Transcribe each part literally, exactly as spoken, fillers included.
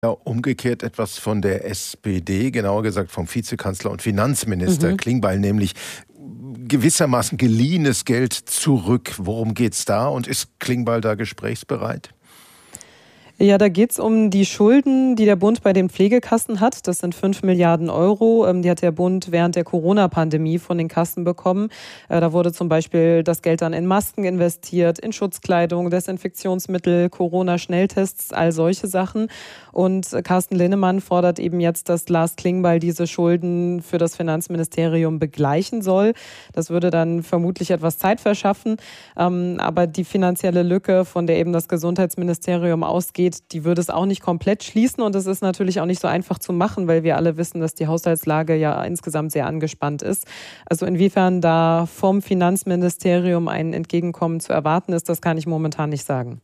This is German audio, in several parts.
Ja, umgekehrt etwas von der S P D, genauer gesagt vom Vizekanzler und Finanzminister Mhm. Klingbeil, nämlich gewissermaßen geliehenes Geld zurück. Worum geht's da und ist Klingbeil da gesprächsbereit? Ja, da geht's um die Schulden, die der Bund bei den Pflegekassen hat. Das sind fünf Milliarden Euro. Ähm, Die hat der Bund während der Corona-Pandemie von den Kassen bekommen. Äh, Da wurde zum Beispiel das Geld dann in Masken investiert, in Schutzkleidung, Desinfektionsmittel, Corona-Schnelltests, all solche Sachen. Und äh, Carsten Linnemann fordert eben jetzt, dass Lars Klingbeil diese Schulden für das Finanzministerium begleichen soll. Das würde dann vermutlich etwas Zeit verschaffen. Ähm, Aber die finanzielle Lücke, von der eben das Gesundheitsministerium ausgeht, die würde es auch nicht komplett schließen. Und es ist natürlich auch nicht so einfach zu machen, weil wir alle wissen, dass die Haushaltslage ja insgesamt sehr angespannt ist. Also inwiefern da vom Finanzministerium ein Entgegenkommen zu erwarten ist, das kann ich momentan nicht sagen.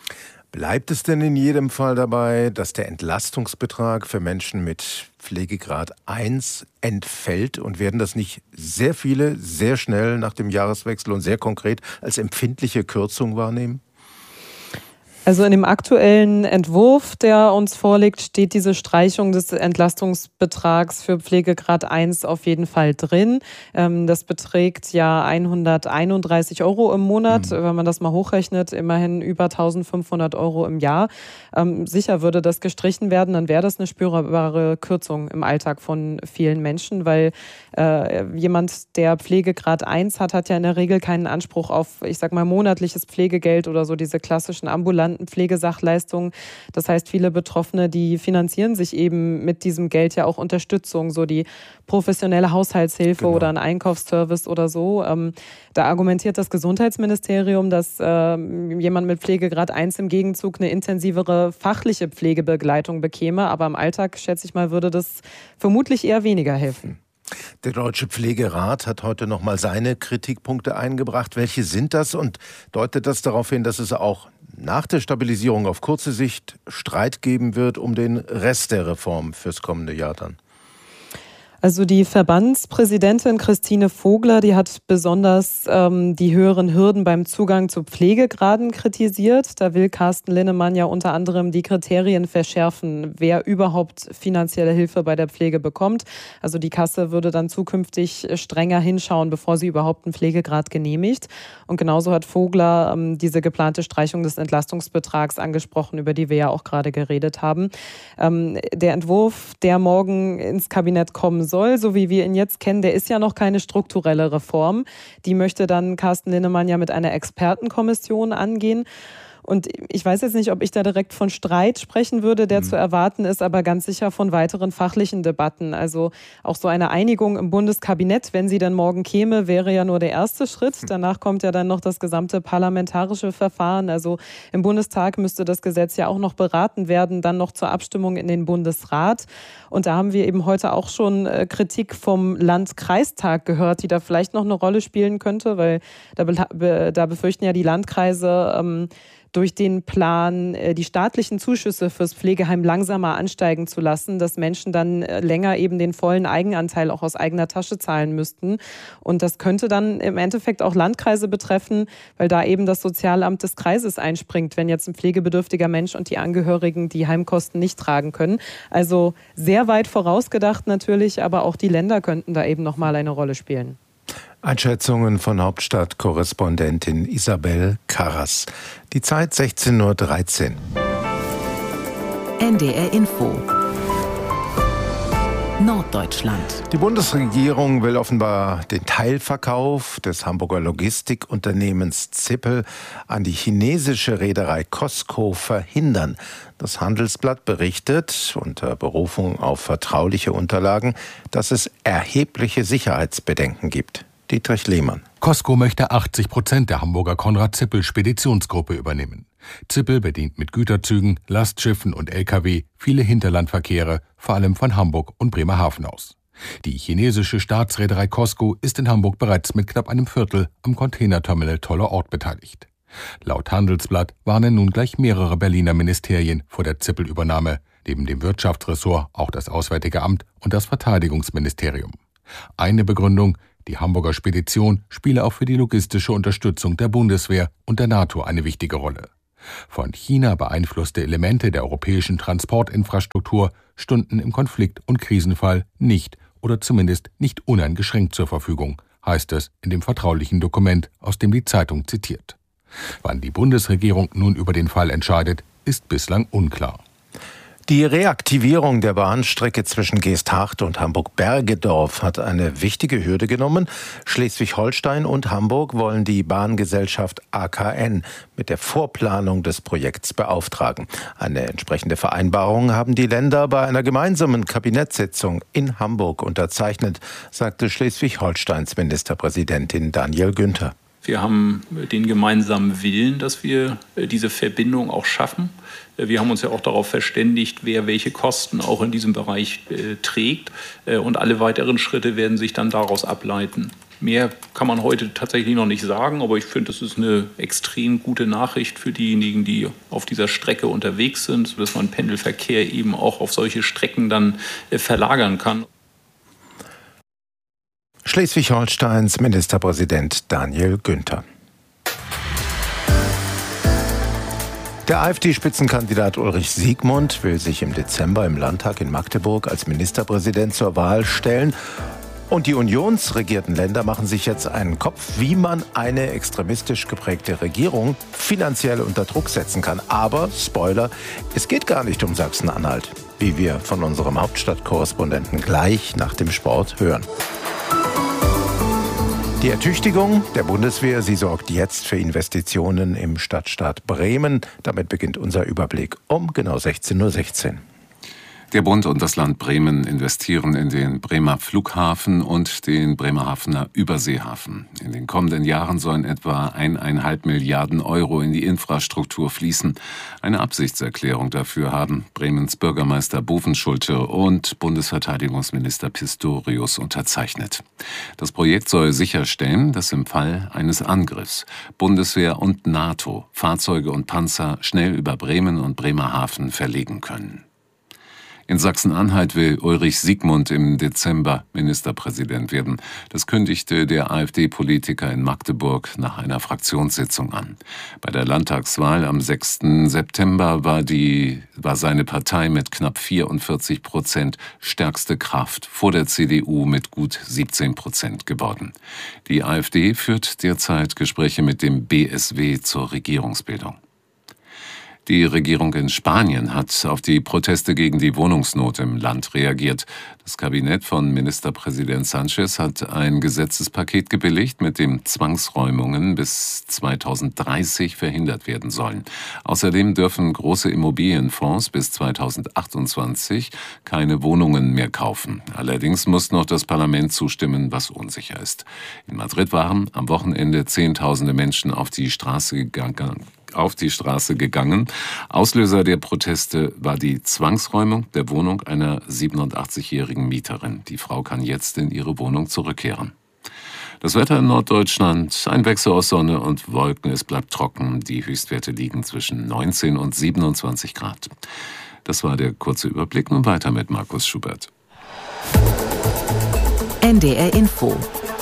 Bleibt es denn in jedem Fall dabei, dass der Entlastungsbetrag für Menschen mit Pflegegrad eins entfällt und werden das nicht sehr viele sehr schnell nach dem Jahreswechsel und sehr konkret als empfindliche Kürzung wahrnehmen? Also in dem aktuellen Entwurf, der uns vorliegt, steht diese Streichung des Entlastungsbetrags für Pflegegrad eins auf jeden Fall drin. Ähm, Das beträgt ja hunderteinunddreißig Euro im Monat, Mhm. wenn man das mal hochrechnet, immerhin über eintausendfünfhundert Euro im Jahr. Ähm, Sicher würde das gestrichen werden, dann wäre das eine spürbare Kürzung im Alltag von vielen Menschen, weil äh, jemand, der Pflegegrad eins hat, hat ja in der Regel keinen Anspruch auf, ich sag mal, monatliches Pflegegeld oder so diese klassischen ambulanten Pflegesachleistungen. Das heißt, viele Betroffene, die finanzieren sich eben mit diesem Geld ja auch Unterstützung, so die professionelle Haushaltshilfe Genau. oder ein Einkaufsservice oder so. Ähm, da argumentiert das Gesundheitsministerium, dass ähm, jemand mit Pflegegrad eins im Gegenzug eine intensivere fachliche Pflegebegleitung bekäme. Aber im Alltag, schätze ich mal, würde das vermutlich eher weniger helfen. Der Deutsche Pflegerat hat heute noch mal seine Kritikpunkte eingebracht. Welche sind das und deutet das darauf hin, dass es auch nach der Stabilisierung auf kurze Sicht Streit geben wird um den Rest der Reform fürs kommende Jahr dann? Also die Verbandspräsidentin Christine Vogler, die hat besonders ähm, die höheren Hürden beim Zugang zu Pflegegraden kritisiert. Da will Carsten Linnemann ja unter anderem die Kriterien verschärfen, wer überhaupt finanzielle Hilfe bei der Pflege bekommt. Also die Kasse würde dann zukünftig strenger hinschauen, bevor sie überhaupt einen Pflegegrad genehmigt. Und genauso hat Vogler ähm, diese geplante Streichung des Entlastungsbetrags angesprochen, über die wir ja auch gerade geredet haben. Ähm, der Entwurf, der morgen ins Kabinett kommen soll, soll, so wie wir ihn jetzt kennen, der ist ja noch keine strukturelle Reform. Die möchte dann Carsten Linnemann ja mit einer Expertenkommission angehen. Und ich weiß jetzt nicht, ob ich da direkt von Streit sprechen würde, der mhm. zu erwarten ist, aber ganz sicher von weiteren fachlichen Debatten. Also auch so eine Einigung im Bundeskabinett, wenn sie dann morgen käme, wäre ja nur der erste Schritt. Danach kommt ja dann noch das gesamte parlamentarische Verfahren. Also im Bundestag müsste das Gesetz ja auch noch beraten werden, dann noch zur Abstimmung in den Bundesrat. Und da haben wir eben heute auch schon Kritik vom Landkreistag gehört, die da vielleicht noch eine Rolle spielen könnte, weil da, be- da befürchten ja die Landkreise, ähm, durch den Plan, die staatlichen Zuschüsse fürs Pflegeheim langsamer ansteigen zu lassen, dass Menschen dann länger eben den vollen Eigenanteil auch aus eigener Tasche zahlen müssten. Und das könnte dann im Endeffekt auch Landkreise betreffen, weil da eben das Sozialamt des Kreises einspringt, wenn jetzt ein pflegebedürftiger Mensch und die Angehörigen die Heimkosten nicht tragen können. Also sehr weit vorausgedacht natürlich, aber auch die Länder könnten da eben nochmal eine Rolle spielen. Einschätzungen von Hauptstadtkorrespondentin Isabel Karras. Die Zeit sechzehn Uhr dreizehn. N D R Info. Norddeutschland. Die Bundesregierung will offenbar den Teilverkauf des Hamburger Logistikunternehmens Zippel an die chinesische Reederei COSCO verhindern. Das Handelsblatt berichtet unter Berufung auf vertrauliche Unterlagen, dass es erhebliche Sicherheitsbedenken gibt. Dietrich Lehmann. COSCO möchte achtzig Prozent der Hamburger Konrad-Zippel-Speditionsgruppe übernehmen. Zippel bedient mit Güterzügen, Lastschiffen und L K W viele Hinterlandverkehre, vor allem von Hamburg und Bremerhaven aus. Die chinesische Staatsreederei COSCO ist in Hamburg bereits mit knapp einem Viertel am Containerterminal Toller Ort beteiligt. Laut Handelsblatt warnen nun gleich mehrere Berliner Ministerien vor der Zippel-Übernahme, neben dem Wirtschaftsressort auch das Auswärtige Amt und das Verteidigungsministerium. Eine Begründung: Die Hamburger Spedition spiele auch für die logistische Unterstützung der Bundeswehr und der NATO eine wichtige Rolle. Von China beeinflusste Elemente der europäischen Transportinfrastruktur stünden im Konflikt- und Krisenfall nicht oder zumindest nicht uneingeschränkt zur Verfügung, heißt es in dem vertraulichen Dokument, aus dem die Zeitung zitiert. Wann die Bundesregierung nun über den Fall entscheidet, ist bislang unklar. Die Reaktivierung der Bahnstrecke zwischen Geesthacht und Hamburg-Bergedorf hat eine wichtige Hürde genommen. Schleswig-Holstein und Hamburg wollen die Bahngesellschaft A K N mit der Vorplanung des Projekts beauftragen. Eine entsprechende Vereinbarung haben die Länder bei einer gemeinsamen Kabinettssitzung in Hamburg unterzeichnet, sagte Schleswig-Holsteins Ministerpräsidentin Daniel Günther. Wir haben den gemeinsamen Willen, dass wir diese Verbindung auch schaffen. Wir haben uns ja auch darauf verständigt, wer welche Kosten auch in diesem Bereich äh, trägt. Äh, und alle weiteren Schritte werden sich dann daraus ableiten. Mehr kann man heute tatsächlich noch nicht sagen, aber ich finde, das ist eine extrem gute Nachricht für diejenigen, die auf dieser Strecke unterwegs sind, sodass man Pendelverkehr eben auch auf solche Strecken dann äh, verlagern kann. Schleswig-Holsteins Ministerpräsident Daniel Günther. Der AfD-Spitzenkandidat Ulrich Siegmund will sich im Dezember im Landtag in Magdeburg als Ministerpräsident zur Wahl stellen. Und die unionsregierten Länder machen sich jetzt einen Kopf, wie man eine extremistisch geprägte Regierung finanziell unter Druck setzen kann. Aber, Spoiler, es geht gar nicht um Sachsen-Anhalt, wie wir von unserem Hauptstadtkorrespondenten gleich nach dem Sport hören. Die Ertüchtigung der Bundeswehr, sie sorgt jetzt für Investitionen im Stadtstaat Bremen. Damit beginnt unser Überblick um genau sechzehn Uhr sechzehn. Der Bund und das Land Bremen investieren in den Bremer Flughafen und den Bremerhavener Überseehafen. In den kommenden Jahren sollen etwa eineinhalb Milliarden Euro in die Infrastruktur fließen. Eine Absichtserklärung dafür haben Bremens Bürgermeister Bovenschulte und Bundesverteidigungsminister Pistorius unterzeichnet. Das Projekt soll sicherstellen, dass im Fall eines Angriffs Bundeswehr und NATO Fahrzeuge und Panzer schnell über Bremen und Bremerhaven verlegen können. In Sachsen-Anhalt will Ulrich Siegmund im Dezember Ministerpräsident werden. Das kündigte der AfD-Politiker in Magdeburg nach einer Fraktionssitzung an. Bei der Landtagswahl am sechsten September war, die, war seine Partei mit knapp vierundvierzig Prozent stärkste Kraft vor der C D U mit gut siebzehn Prozent geworden. Die AfD führt derzeit Gespräche mit dem B S W zur Regierungsbildung. Die Regierung in Spanien hat auf die Proteste gegen die Wohnungsnot im Land reagiert. Das Kabinett von Ministerpräsident Sánchez hat ein Gesetzespaket gebilligt, mit dem Zwangsräumungen bis zweitausenddreißig verhindert werden sollen. Außerdem dürfen große Immobilienfonds bis zweitausendachtundzwanzig keine Wohnungen mehr kaufen. Allerdings muss noch das Parlament zustimmen, was unsicher ist. In Madrid waren am Wochenende Zehntausende Menschen auf die Straße gegangen. auf die Straße gegangen. Auslöser der Proteste war die Zwangsräumung der Wohnung einer siebenundachtzigjährigen Mieterin. Die Frau kann jetzt in ihre Wohnung zurückkehren. Das Wetter in Norddeutschland, ein Wechsel aus Sonne und Wolken, es bleibt trocken. Die Höchstwerte liegen zwischen neunzehn und siebenundzwanzig Grad. Das war der kurze Überblick. Nun weiter mit Markus Schubert. N D R Info.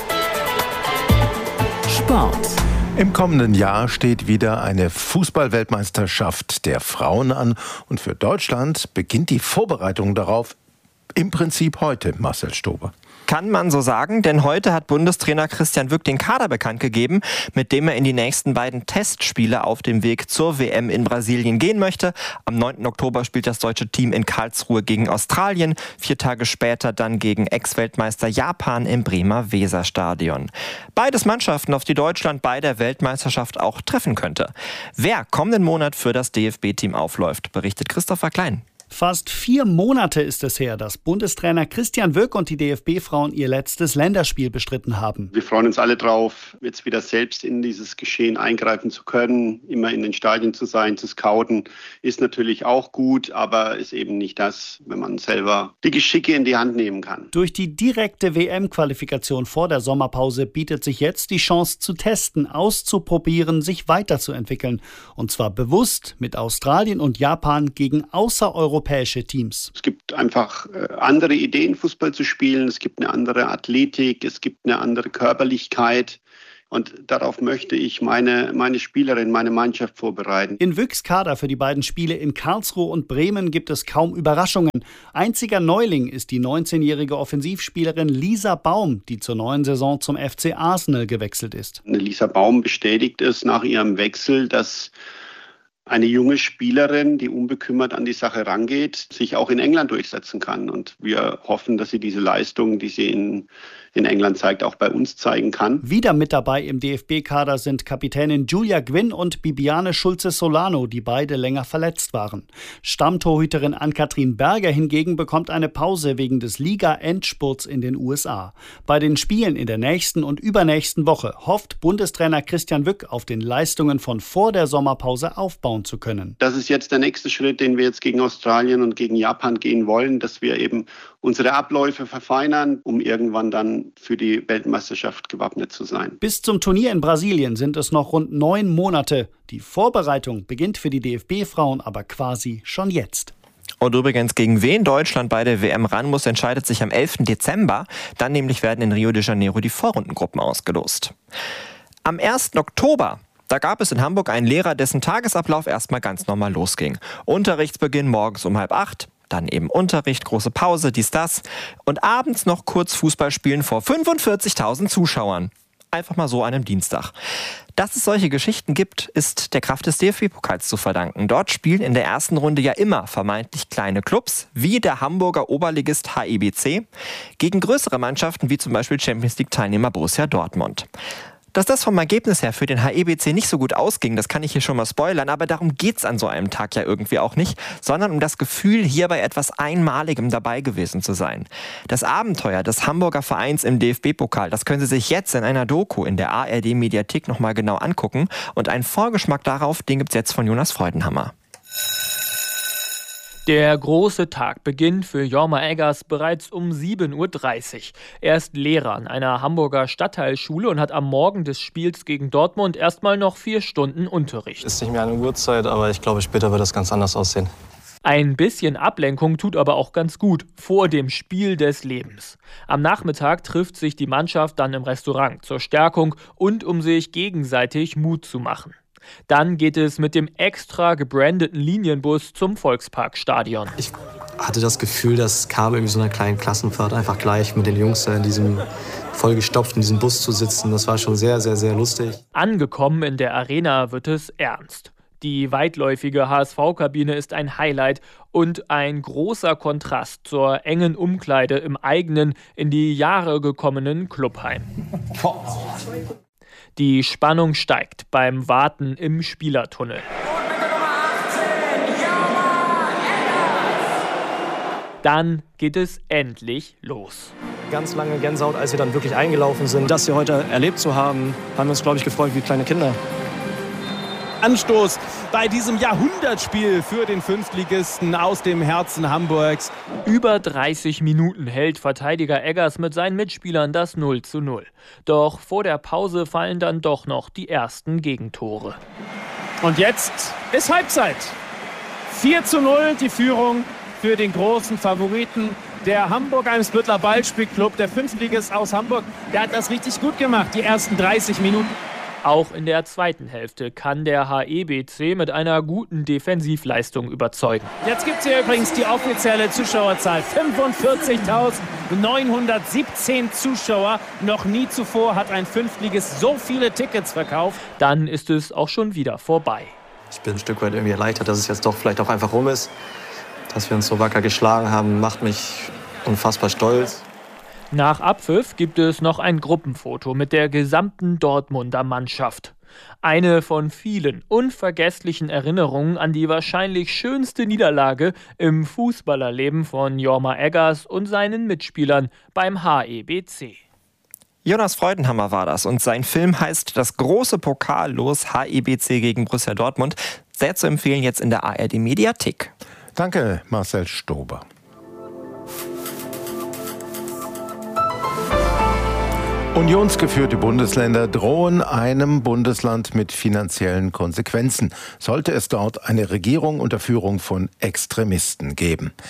Sport. Im kommenden Jahr steht wieder eine Fußball-Weltmeisterschaft der Frauen an. Und für Deutschland beginnt die Vorbereitung darauf im Prinzip heute, Marcel Stober. Kann man so sagen, denn heute hat Bundestrainer Christian Wück den Kader bekannt gegeben, mit dem er in die nächsten beiden Testspiele auf dem Weg zur W M in Brasilien gehen möchte. Am neunten Oktober spielt das deutsche Team in Karlsruhe gegen Australien, vier Tage später dann gegen Ex-Weltmeister Japan im Bremer Weserstadion. Beides Mannschaften, auf die Deutschland bei der Weltmeisterschaft auch treffen könnte. Wer kommenden Monat für das D F B-Team aufläuft, berichtet Christopher Klein. Fast vier Monate ist es her, dass Bundestrainer Christian Wück und die D F B-Frauen ihr letztes Länderspiel bestritten haben. Wir freuen uns alle drauf, jetzt wieder selbst in dieses Geschehen eingreifen zu können. Immer in den Stadien zu sein, zu scouten, ist natürlich auch gut, aber ist eben nicht das, wenn man selber die Geschicke in die Hand nehmen kann. Durch die direkte W M-Qualifikation vor der Sommerpause bietet sich jetzt die Chance zu testen, auszuprobieren, sich weiterzuentwickeln. Und zwar bewusst mit Australien und Japan gegen außereuropäische Teams. Es gibt einfach andere Ideen, Fußball zu spielen. Es gibt eine andere Athletik, es gibt eine andere Körperlichkeit. Und darauf möchte ich meine, meine Spielerin, meine Mannschaft vorbereiten. In Wücks Kader für die beiden Spiele in Karlsruhe und Bremen gibt es kaum Überraschungen. Einziger Neuling ist die neunzehnjährige Offensivspielerin Lisa Baum, die zur neuen Saison zum F C Arsenal gewechselt ist. Lisa Baum bestätigt es nach ihrem Wechsel, dass eine junge Spielerin, die unbekümmert an die Sache rangeht, sich auch in England durchsetzen kann. Und wir hoffen, dass sie diese Leistung, die sie in, in England zeigt, auch bei uns zeigen kann. Wieder mit dabei im D F B-Kader sind Kapitänin Julia Gwynn und Bibiane Schulze-Solano, die beide länger verletzt waren. Stammtorhüterin Ann-Kathrin Berger hingegen bekommt eine Pause wegen des Liga-Endspurts in den U S A. Bei den Spielen in der nächsten und übernächsten Woche hofft Bundestrainer Christian Wück auf den Leistungen von vor der Sommerpause aufbauen zu können. Das ist jetzt der nächste Schritt, den wir jetzt gegen Australien und gegen Japan gehen wollen, dass wir eben unsere Abläufe verfeinern, um irgendwann dann für die Weltmeisterschaft gewappnet zu sein. Bis zum Turnier in Brasilien sind es noch rund neun Monate. Die Vorbereitung beginnt für die D F B-Frauen aber quasi schon jetzt. Und übrigens, gegen wen Deutschland bei der W M ran muss, entscheidet sich am elften Dezember. Dann nämlich werden in Rio de Janeiro die Vorrundengruppen ausgelost. Am ersten Oktober Da gab es in Hamburg einen Lehrer, dessen Tagesablauf erstmal ganz normal losging. Unterrichtsbeginn morgens um halb acht, dann eben Unterricht, große Pause, dies, das. Und abends noch kurz Fußball spielen vor fünfundvierzigtausend Zuschauern. Einfach mal so an einem Dienstag. Dass es solche Geschichten gibt, ist der Kraft des D F B-Pokals zu verdanken. Dort spielen in der ersten Runde ja immer vermeintlich kleine Clubs, wie der Hamburger Oberligist H I B C, gegen größere Mannschaften wie zum Beispiel Champions-League-Teilnehmer Borussia Dortmund. Dass das vom Ergebnis her für den H E B C nicht so gut ausging, das kann ich hier schon mal spoilern, aber darum geht's an so einem Tag ja irgendwie auch nicht, sondern um das Gefühl, hier bei etwas Einmaligem dabei gewesen zu sein. Das Abenteuer des Hamburger Vereins im D F B-Pokal, das können Sie sich jetzt in einer Doku in der A R D-Mediathek nochmal genau angucken und einen Vorgeschmack darauf, den gibt's jetzt von Jonas Freudenhammer. Der große Tag beginnt für Jorma Eggers bereits um sieben Uhr dreißig. Er ist Lehrer an einer Hamburger Stadtteilschule und hat am Morgen des Spiels gegen Dortmund erstmal noch vier Stunden Unterricht. Ist nicht mehr eine Uhrzeit, aber ich glaube, später wird das ganz anders aussehen. Ein bisschen Ablenkung tut aber auch ganz gut vor dem Spiel des Lebens. Am Nachmittag trifft sich die Mannschaft dann im Restaurant zur Stärkung und um sich gegenseitig Mut zu machen. Dann geht es mit dem extra gebrandeten Linienbus zum Volksparkstadion. Ich hatte das Gefühl, das kam irgendwie so einer kleinen Klassenfahrt, einfach gleich mit den Jungs in diesem vollgestopft in diesem Bus zu sitzen. Das war schon sehr, sehr, sehr lustig. Angekommen in der Arena wird es ernst. Die weitläufige H S V-Kabine ist ein Highlight und ein großer Kontrast zur engen Umkleide im eigenen, in die Jahre gekommenen Clubheim. Die Spannung steigt beim Warten im Spielertunnel. Dann geht es endlich los. Ganz lange Gänsehaut, als wir dann wirklich eingelaufen sind. Das hier heute erlebt zu haben, haben wir uns, glaube ich, gefreut wie kleine Kinder. Anstoß bei diesem Jahrhundertspiel für den Fünftligisten aus dem Herzen Hamburgs. Über dreißig Minuten hält Verteidiger Eggers mit seinen Mitspielern das null zu null. Doch vor der Pause fallen dann doch noch die ersten Gegentore. Und jetzt ist Halbzeit. vier zu null die Führung für den großen Favoriten. Der Hamburg-Eimsbütteler Ballspielclub, der Fünftligist aus Hamburg, der hat das richtig gut gemacht, die ersten dreißig Minuten. Auch in der zweiten Hälfte kann der H E B C mit einer guten Defensivleistung überzeugen. Jetzt gibt es hier übrigens die offizielle Zuschauerzahl. fünfundvierzigtausendneunhundertsiebzehn Zuschauer. Noch nie zuvor hat ein Fünftligist so viele Tickets verkauft. Dann ist es auch schon wieder vorbei. Ich bin ein Stück weit irgendwie erleichtert, dass es jetzt doch vielleicht auch einfach rum ist. Dass wir uns so wacker geschlagen haben, macht mich unfassbar stolz. Nach Abpfiff gibt es noch ein Gruppenfoto mit der gesamten Dortmunder Mannschaft. Eine von vielen unvergesslichen Erinnerungen an die wahrscheinlich schönste Niederlage im Fußballerleben von Jorma Eggers und seinen Mitspielern beim H E B C. Jonas Freudenhammer war das und sein Film heißt Das große Pokallos H E B C gegen Borussia Dortmund. Sehr zu empfehlen jetzt in der A R D-Mediathek. Danke, Marcel Stober. Unionsgeführte Bundesländer drohen einem Bundesland mit finanziellen Konsequenzen, sollte es dort eine Regierung unter Führung von Extremisten geben.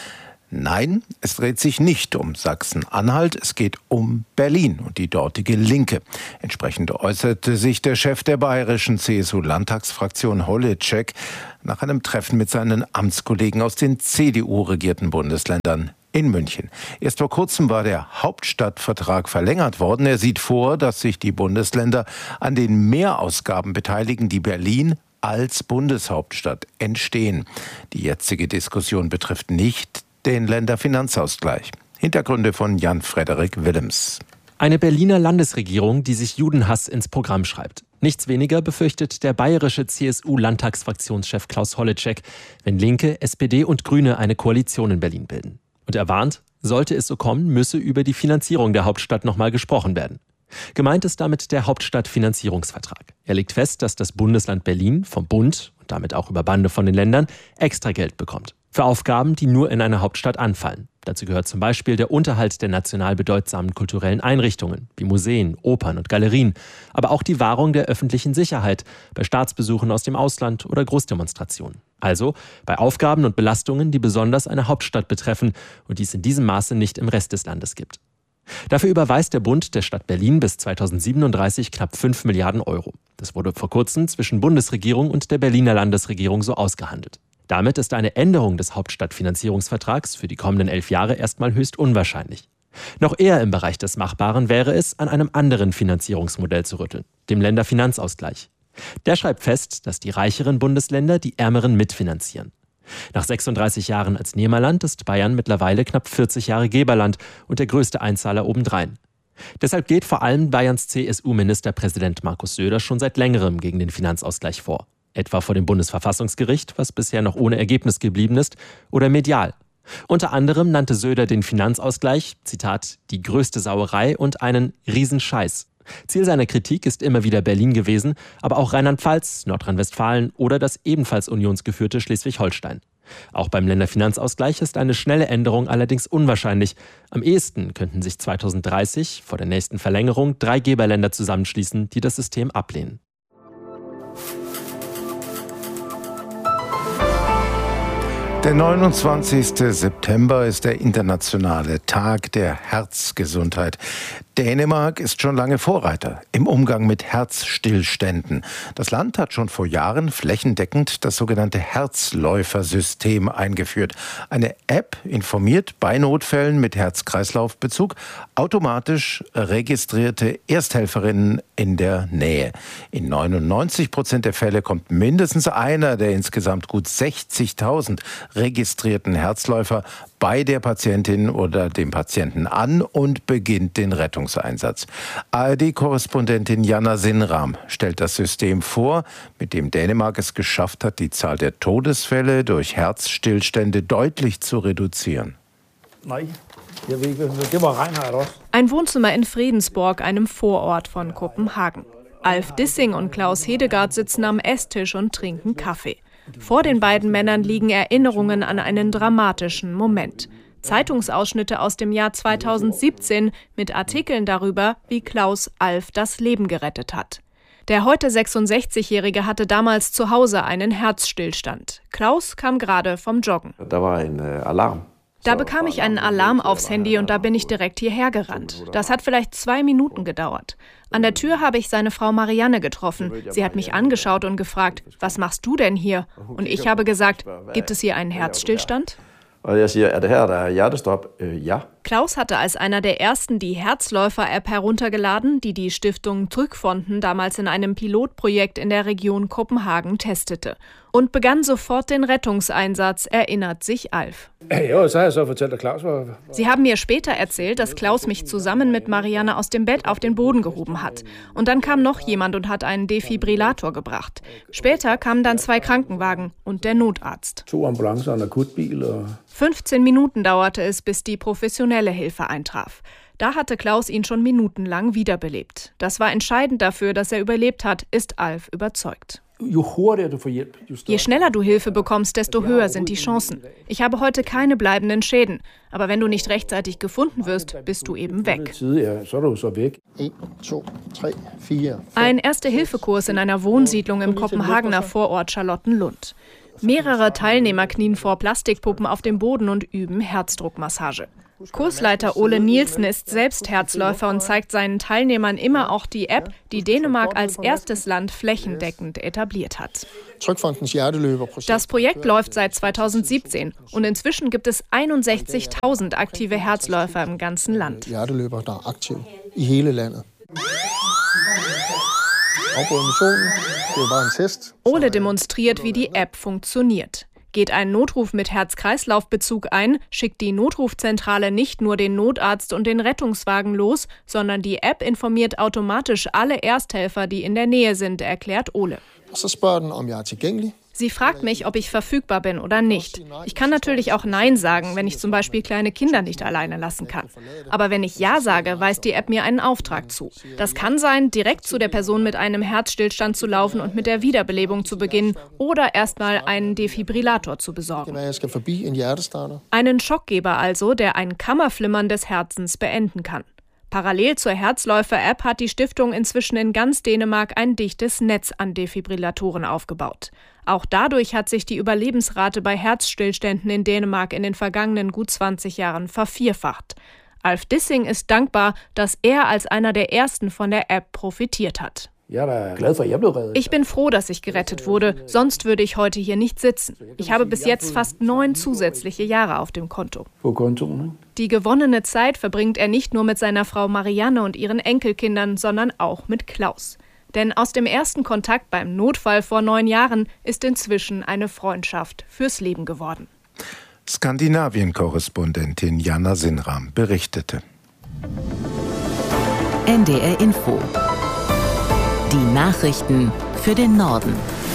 Nein, es dreht sich nicht um Sachsen-Anhalt, es geht um Berlin und die dortige Linke. Entsprechend äußerte sich der Chef der bayerischen C S U-Landtagsfraktion Holitschek nach einem Treffen mit seinen Amtskollegen aus den C D U-regierten Bundesländern in München. Erst vor kurzem war der Hauptstadtvertrag verlängert worden. Er sieht vor, dass sich die Bundesländer an den Mehrausgaben beteiligen, die Berlin als Bundeshauptstadt entstehen. Die jetzige Diskussion betrifft nicht den Länderfinanzausgleich. Hintergründe von Jan-Frederik Willems. Eine Berliner Landesregierung, die sich Judenhass ins Programm schreibt. Nichts weniger befürchtet der bayerische C S U-Landtagsfraktionschef Klaus Holitschek, wenn Linke, S P D und Grüne eine Koalition in Berlin bilden. Und er warnt, sollte es so kommen, müsse über die Finanzierung der Hauptstadt nochmal gesprochen werden. Gemeint ist damit der Hauptstadtfinanzierungsvertrag. Er legt fest, dass das Bundesland Berlin vom Bund und damit auch über Bande von den Ländern extra Geld bekommt. Für Aufgaben, die nur in einer Hauptstadt anfallen. Dazu gehört zum Beispiel der Unterhalt der national bedeutsamen kulturellen Einrichtungen, wie Museen, Opern und Galerien, aber auch die Wahrung der öffentlichen Sicherheit bei Staatsbesuchen aus dem Ausland oder Großdemonstrationen. Also bei Aufgaben und Belastungen, die besonders eine Hauptstadt betreffen und die es in diesem Maße nicht im Rest des Landes gibt. Dafür überweist der Bund der Stadt Berlin bis zweitausendsiebenunddreißig knapp fünf Milliarden Euro. Das wurde vor kurzem zwischen Bundesregierung und der Berliner Landesregierung so ausgehandelt. Damit ist eine Änderung des Hauptstadtfinanzierungsvertrags für die kommenden elf Jahre erstmal höchst unwahrscheinlich. Noch eher im Bereich des Machbaren wäre es, an einem anderen Finanzierungsmodell zu rütteln, dem Länderfinanzausgleich. Der schreibt fest, dass die reicheren Bundesländer die ärmeren mitfinanzieren. Nach sechsunddreißig Jahren als Nehmerland ist Bayern mittlerweile knapp vierzig Jahre Geberland und der größte Einzahler obendrein. Deshalb geht vor allem Bayerns C S U-Ministerpräsident Markus Söder schon seit längerem gegen den Finanzausgleich vor. Etwa vor dem Bundesverfassungsgericht, was bisher noch ohne Ergebnis geblieben ist, oder medial. Unter anderem nannte Söder den Finanzausgleich, Zitat, die größte Sauerei und einen Riesenscheiß. Ziel seiner Kritik ist immer wieder Berlin gewesen, aber auch Rheinland-Pfalz, Nordrhein-Westfalen oder das ebenfalls unionsgeführte Schleswig-Holstein. Auch beim Länderfinanzausgleich ist eine schnelle Änderung allerdings unwahrscheinlich. Am ehesten könnten sich zweitausenddreißig, vor der nächsten Verlängerung, drei Geberländer zusammenschließen, die das System ablehnen. Der neunundzwanzigste September ist der internationale Tag der Herzgesundheit. Dänemark ist schon lange Vorreiter im Umgang mit Herzstillständen. Das Land hat schon vor Jahren flächendeckend das sogenannte Herzläufersystem eingeführt. Eine App informiert bei Notfällen mit Herz-Kreislauf-Bezug automatisch registrierte Ersthelferinnen in der Nähe. In neunundneunzig Prozent der Fälle kommt mindestens einer der insgesamt gut sechzigtausend registrierten Herzläufer bei der Patientin oder dem Patienten an und beginnt den Rettungseinsatz. A R D-Korrespondentin Jana Sinram stellt das System vor, mit dem Dänemark es geschafft hat, die Zahl der Todesfälle durch Herzstillstände deutlich zu reduzieren. Ein Wohnzimmer in Fredensborg, einem Vorort von Kopenhagen. Alf Dissing und Klaus Hedegaard sitzen am Esstisch und trinken Kaffee. Vor den beiden Männern liegen Erinnerungen an einen dramatischen Moment. Zeitungsausschnitte aus dem Jahr zweitausendsiebzehn mit Artikeln darüber, wie Klaus Alf das Leben gerettet hat. Der heute sechsundsechzigjährige hatte damals zu Hause einen Herzstillstand. Klaus kam gerade vom Joggen. Da war ein äh, Alarm. Da bekam ich einen Alarm aufs Handy und da bin ich direkt hierher gerannt. Das hat vielleicht zwei Minuten gedauert. An der Tür habe ich seine Frau Marianne getroffen. Sie hat mich angeschaut und gefragt, was machst du denn hier? Und ich habe gesagt, gibt es hier einen Herzstillstand? Klaus hatte als einer der ersten die Herzläufer-App heruntergeladen, die die Stiftung Trygfonden damals in einem Pilotprojekt in der Region Kopenhagen testete. Und begann sofort den Rettungseinsatz, erinnert sich Alf. Sie haben mir später erzählt, dass Klaus mich zusammen mit Marianne aus dem Bett auf den Boden gehoben hat. Und dann kam noch jemand und hat einen Defibrillator gebracht. Später kamen dann zwei Krankenwagen und der Notarzt. fünfzehn Minuten dauerte es, bis die professionelle Hilfe eintraf. Da hatte Klaus ihn schon minutenlang wiederbelebt. Das war entscheidend dafür, dass er überlebt hat, ist Alf überzeugt. Je schneller du Hilfe bekommst, desto höher sind die Chancen. Ich habe heute keine bleibenden Schäden. Aber wenn du nicht rechtzeitig gefunden wirst, bist du eben weg. Ein Erste-Hilfe-Kurs in einer Wohnsiedlung im Kopenhagener Vorort Charlottenlund. Mehrere Teilnehmer knien vor Plastikpuppen auf dem Boden und üben Herzdruckmassage. Kursleiter Ole Nielsen ist selbst Herzläufer und zeigt seinen Teilnehmern immer auch die App, die Dänemark als erstes Land flächendeckend etabliert hat. Das Projekt läuft seit zweitausendsiebzehn und inzwischen gibt es einundsechzigtausend aktive Herzläufer im ganzen Land. Ole demonstriert, wie die App funktioniert. Geht ein Notruf mit Herz-Kreislauf-Bezug ein, schickt die Notrufzentrale nicht nur den Notarzt und den Rettungswagen los, sondern die App informiert automatisch alle Ersthelfer, die in der Nähe sind, erklärt Ole. Sie fragt mich, ob ich verfügbar bin oder nicht. Ich kann natürlich auch Nein sagen, wenn ich zum Beispiel kleine Kinder nicht alleine lassen kann. Aber wenn ich Ja sage, weist die App mir einen Auftrag zu. Das kann sein, direkt zu der Person mit einem Herzstillstand zu laufen und mit der Wiederbelebung zu beginnen oder erstmal einen Defibrillator zu besorgen. Einen Schockgeber also, der ein Kammerflimmern des Herzens beenden kann. Parallel zur Herzläufer-App hat die Stiftung inzwischen in ganz Dänemark ein dichtes Netz an Defibrillatoren aufgebaut. Auch dadurch hat sich die Überlebensrate bei Herzstillständen in Dänemark in den vergangenen gut zwanzig Jahren vervierfacht. Alf Dissing ist dankbar, dass er als einer der ersten von der App profitiert hat. Ich bin froh, dass ich gerettet wurde, sonst würde ich heute hier nicht sitzen. Ich habe bis jetzt fast neun zusätzliche Jahre auf dem Konto. Die gewonnene Zeit verbringt er nicht nur mit seiner Frau Marianne und ihren Enkelkindern, sondern auch mit Klaus. Denn aus dem ersten Kontakt beim Notfall vor neun Jahren ist inzwischen eine Freundschaft fürs Leben geworden. Skandinavien-Korrespondentin Jana Sinram berichtete. N D R Info. Die Nachrichten für den Norden.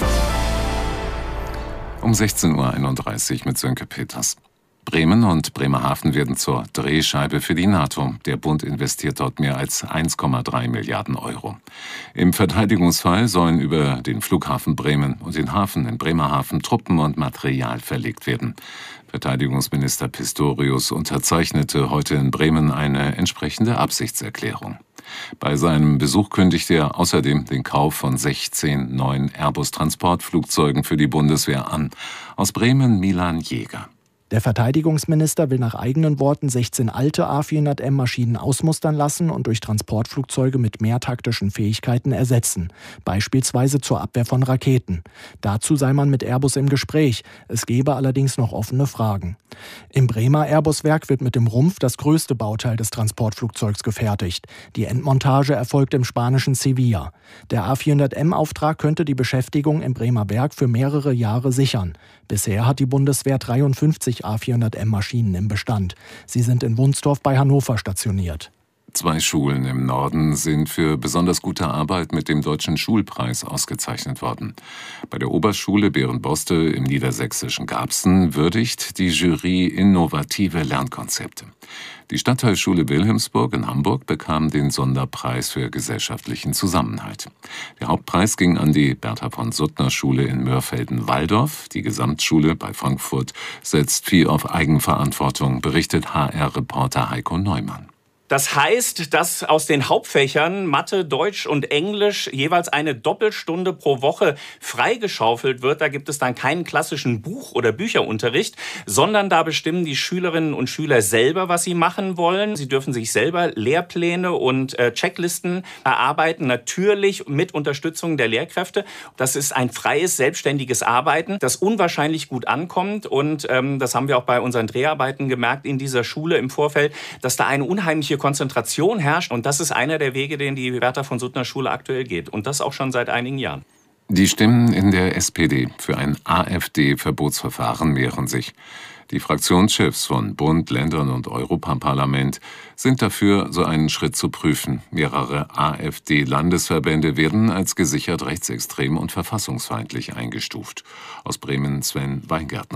Um sechzehn Uhr einunddreißig mit Sönke Peters. Bremen und Bremerhaven werden zur Drehscheibe für die NATO. Der Bund investiert dort mehr als eins Komma drei Milliarden Euro. Im Verteidigungsfall sollen über den Flughafen Bremen und den Hafen in Bremerhaven Truppen und Material verlegt werden. Verteidigungsminister Pistorius unterzeichnete heute in Bremen eine entsprechende Absichtserklärung. Bei seinem Besuch kündigte er außerdem den Kauf von sechzehn neuen Airbus-Transportflugzeugen für die Bundeswehr an. Aus Bremen Milan Jäger. Der Verteidigungsminister will nach eigenen Worten sechzehn alte A vierhundert M Maschinen ausmustern lassen und durch Transportflugzeuge mit mehr taktischen Fähigkeiten ersetzen, beispielsweise zur Abwehr von Raketen. Dazu sei man mit Airbus im Gespräch, es gebe allerdings noch offene Fragen. Im Bremer Airbus-Werk wird mit dem Rumpf das größte Bauteil des Transportflugzeugs gefertigt. Die Endmontage erfolgt im spanischen Sevilla. Der A vierhundert M-Auftrag könnte die Beschäftigung im Bremer Werk für mehrere Jahre sichern. Bisher hat die Bundeswehr dreiundfünfzig A vierhundert M Maschinen im Bestand. Sie sind in Wunstorf bei Hannover stationiert. Zwei Schulen im Norden sind für besonders gute Arbeit mit dem Deutschen Schulpreis ausgezeichnet worden. Bei der Oberschule Berenboste im niedersächsischen Garbsen würdigt die Jury innovative Lernkonzepte. Die Stadtteilschule Wilhelmsburg in Hamburg bekam den Sonderpreis für gesellschaftlichen Zusammenhalt. Der Hauptpreis ging an die Bertha-von-Suttner-Schule in Mörfelden-Walldorf. Die Gesamtschule bei Frankfurt setzt viel auf Eigenverantwortung, berichtet H R-Reporter Heiko Neumann. Das heißt, dass aus den Hauptfächern Mathe, Deutsch und Englisch jeweils eine Doppelstunde pro Woche freigeschaufelt wird. Da gibt es dann keinen klassischen Buch- oder Bücherunterricht, sondern da bestimmen die Schülerinnen und Schüler selber, was sie machen wollen. Sie dürfen sich selber Lehrpläne und äh, Checklisten erarbeiten, natürlich mit Unterstützung der Lehrkräfte. Das ist ein freies, selbstständiges Arbeiten, das unwahrscheinlich gut ankommt. Und ähm, das haben wir auch bei unseren Dreharbeiten gemerkt in dieser Schule im Vorfeld, dass da eine unheimliche Konzentration herrscht. Und das ist einer der Wege, den die Bertha-von-Suttner-Schule aktuell geht. Und das auch schon seit einigen Jahren. Die Stimmen in der S P D für ein AfD-Verbotsverfahren mehren sich. Die Fraktionschefs von Bund, Ländern und Europaparlament sind dafür, so einen Schritt zu prüfen. Mehrere AfD-Landesverbände werden als gesichert rechtsextrem und verfassungsfeindlich eingestuft. Aus Bremen Sven Weingärtner.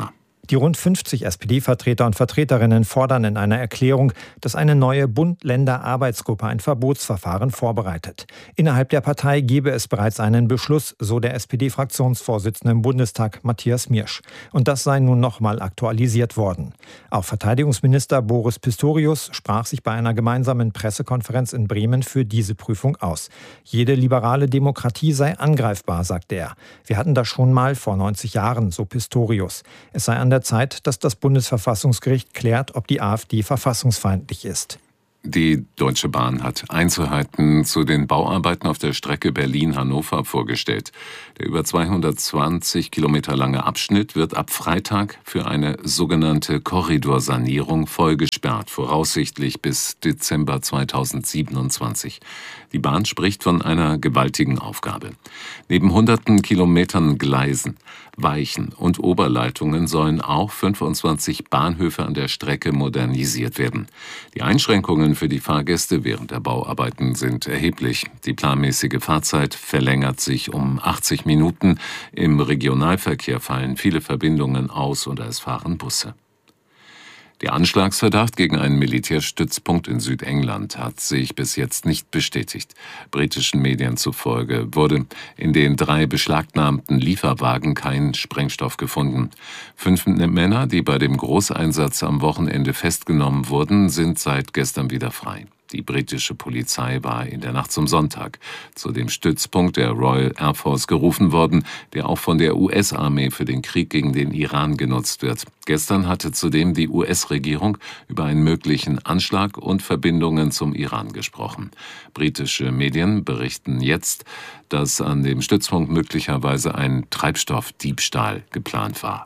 Die rund fünfzig S P D-Vertreter und Vertreterinnen fordern in einer Erklärung, dass eine neue Bund-Länder-Arbeitsgruppe ein Verbotsverfahren vorbereitet. Innerhalb der Partei gebe es bereits einen Beschluss, so der S P D-Fraktionsvorsitzende im Bundestag Matthias Miersch. Und das sei nun nochmal aktualisiert worden. Auch Verteidigungsminister Boris Pistorius sprach sich bei einer gemeinsamen Pressekonferenz in Bremen für diese Prüfung aus. Jede liberale Demokratie sei angreifbar, sagte er. Wir hatten das schon mal vor neunzig Jahren, so Pistorius. Es sei an der Zeit, dass das Bundesverfassungsgericht klärt, ob die AfD verfassungsfeindlich ist. Die Deutsche Bahn hat Einzelheiten zu den Bauarbeiten auf der Strecke Berlin-Hannover vorgestellt. Der über zweihundertzwanzig Kilometer lange Abschnitt wird ab Freitag für eine sogenannte Korridorsanierung voll gesperrt, voraussichtlich bis Dezember zweitausendsiebenundzwanzig. Die Bahn spricht von einer gewaltigen Aufgabe. Neben hunderten Kilometern Gleisen, Weichen und Oberleitungen sollen auch fünfundzwanzig Bahnhöfe an der Strecke modernisiert werden. Die Einschränkungen für die Fahrgäste während der Bauarbeiten sind erheblich. Die planmäßige Fahrzeit verlängert sich um achtzig Minuten. Im Regionalverkehr fallen viele Verbindungen aus oder es fahren Busse. Der Anschlagsverdacht gegen einen Militärstützpunkt in Südengland hat sich bis jetzt nicht bestätigt. Britischen Medien zufolge wurde in den drei beschlagnahmten Lieferwagen kein Sprengstoff gefunden. Fünf Männer, die bei dem Großeinsatz am Wochenende festgenommen wurden, sind seit gestern wieder frei. Die britische Polizei war in der Nacht zum Sonntag zu dem Stützpunkt der Royal Air Force gerufen worden, der auch von der U S-Armee für den Krieg gegen den Iran genutzt wird. Gestern hatte zudem die U S-Regierung über einen möglichen Anschlag und Verbindungen zum Iran gesprochen. Britische Medien berichten jetzt, dass an dem Stützpunkt möglicherweise ein Treibstoffdiebstahl geplant war.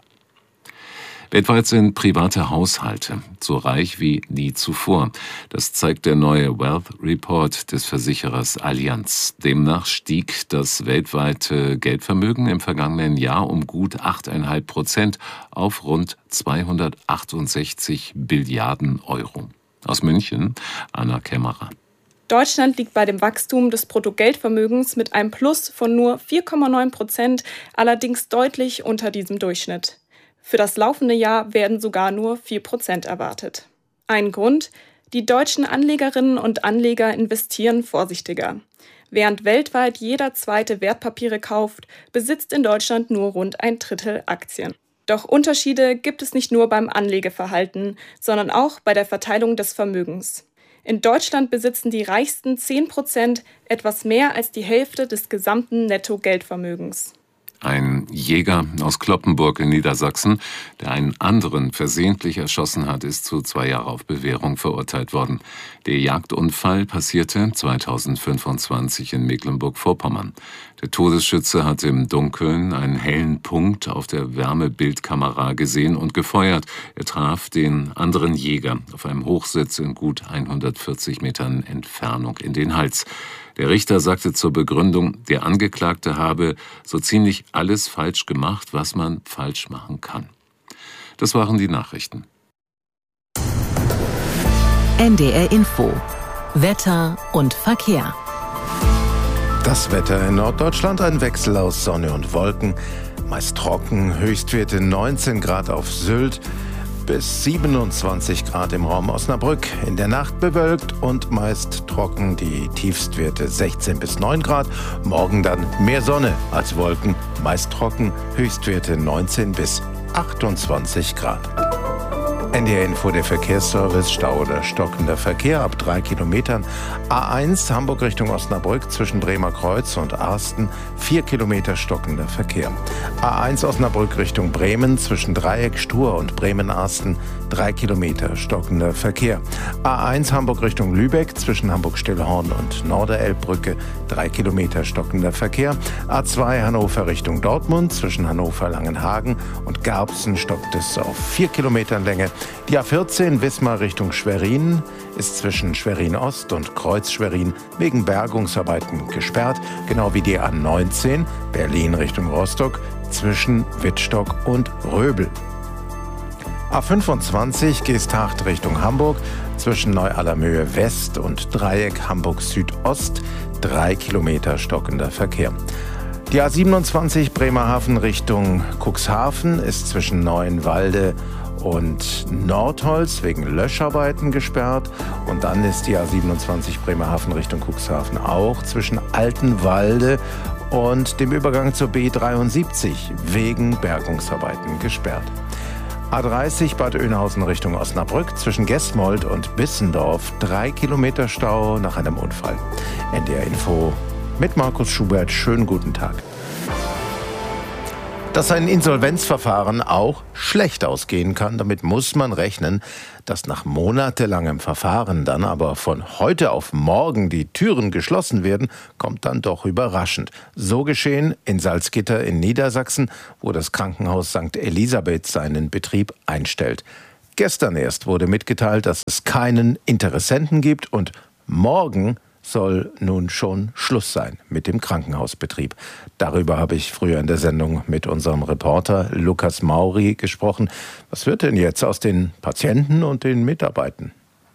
Weltweit sind private Haushalte so reich wie nie zuvor. Das zeigt der neue Wealth Report des Versicherers Allianz. Demnach stieg das weltweite Geldvermögen im vergangenen Jahr um gut acht Komma fünf Prozent auf rund zweihundertachtundsechzig Billiarden Euro. Aus München, Anna Kämmerer. Deutschland liegt bei dem Wachstum des Bruttogeldvermögens mit einem Plus von nur vier Komma neun Prozent, allerdings deutlich unter diesem Durchschnitt. Für das laufende Jahr werden sogar nur vier Prozent erwartet. Ein Grund: die deutschen Anlegerinnen und Anleger investieren vorsichtiger. Während weltweit jeder zweite Wertpapiere kauft, besitzt in Deutschland nur rund ein Drittel Aktien. Doch Unterschiede gibt es nicht nur beim Anlegeverhalten, sondern auch bei der Verteilung des Vermögens. In Deutschland besitzen die reichsten zehn Prozent etwas mehr als die Hälfte des gesamten Nettogeldvermögens. Ein Jäger aus Cloppenburg in Niedersachsen, der einen anderen versehentlich erschossen hat, ist zu zwei Jahren auf Bewährung verurteilt worden. Der Jagdunfall passierte zweitausendfünfundzwanzig in Mecklenburg-Vorpommern. Der Todesschütze hatte im Dunkeln einen hellen Punkt auf der Wärmebildkamera gesehen und gefeuert. Er traf den anderen Jäger auf einem Hochsitz in gut hundertvierzig Metern Entfernung in den Hals. Der Richter sagte zur Begründung, der Angeklagte habe so ziemlich alles falsch gemacht, was man falsch machen kann. Das waren die Nachrichten. N D R Info. Wetter und Verkehr. Das Wetter in Norddeutschland, ein Wechsel aus Sonne und Wolken. Meist trocken, Höchstwerte neunzehn Grad auf Sylt bis siebenundzwanzig Grad im Raum Osnabrück. In der Nacht bewölkt und meist trocken, die Tiefstwerte sechzehn bis neun Grad. Morgen dann mehr Sonne als Wolken, meist trocken, Höchstwerte neunzehn bis achtundzwanzig Grad. N D R Info, der Verkehrsservice, Stau oder stockender Verkehr ab drei Kilometern. A eins Hamburg Richtung Osnabrück zwischen Bremer Kreuz und Arsten, vier Kilometer stockender Verkehr. A eins Osnabrück Richtung Bremen zwischen Dreieck Stur und Bremen-Arsten, drei Kilometer stockender Verkehr. A eins Hamburg Richtung Lübeck zwischen Hamburg-Stillhorn und Norderelbbrücke, drei Kilometer stockender Verkehr. A zwei Hannover Richtung Dortmund zwischen Hannover-Langenhagen und Garbsen stockt es auf vier Kilometern Länge. Die A vierzehn Wismar Richtung Schwerin ist zwischen Schwerin-Ost und Kreuz-Schwerin wegen Bergungsarbeiten gesperrt, genau wie die A neunzehn Berlin Richtung Rostock zwischen Wittstock und Röbel. A fünfundzwanzig Geesthacht Richtung Hamburg zwischen Neu-Allermöhe West und Dreieck Hamburg Südost, drei Kilometer stockender Verkehr. Die A siebenundzwanzig Bremerhaven Richtung Cuxhaven ist zwischen Neuenwalde und Nordholz wegen Löscharbeiten gesperrt. Und dann ist die A siebenundzwanzig Bremerhaven Richtung Cuxhaven auch zwischen Altenwalde und dem Übergang zur B dreiundsiebzig wegen Bergungsarbeiten gesperrt. A dreißig Bad Oeynhausen Richtung Osnabrück zwischen Gesmold und Bissendorf. Drei Kilometer Stau nach einem Unfall. N D R Info mit Markus Schubert. Schönen guten Tag. Dass ein Insolvenzverfahren auch schlecht ausgehen kann, damit muss man rechnen. Dass nach monatelangem Verfahren dann aber von heute auf morgen die Türen geschlossen werden, kommt dann doch überraschend. So geschehen in Salzgitter in Niedersachsen, wo das Krankenhaus Sankt Elisabeth seinen Betrieb einstellt. Gestern erst wurde mitgeteilt, dass es keinen Interessenten gibt und morgen soll nun schon Schluss sein mit dem Krankenhausbetrieb. Darüber habe ich früher in der Sendung mit unserem Reporter Lukas Mauri gesprochen. Was wird denn jetzt aus den Patienten und den Mitarbeitern?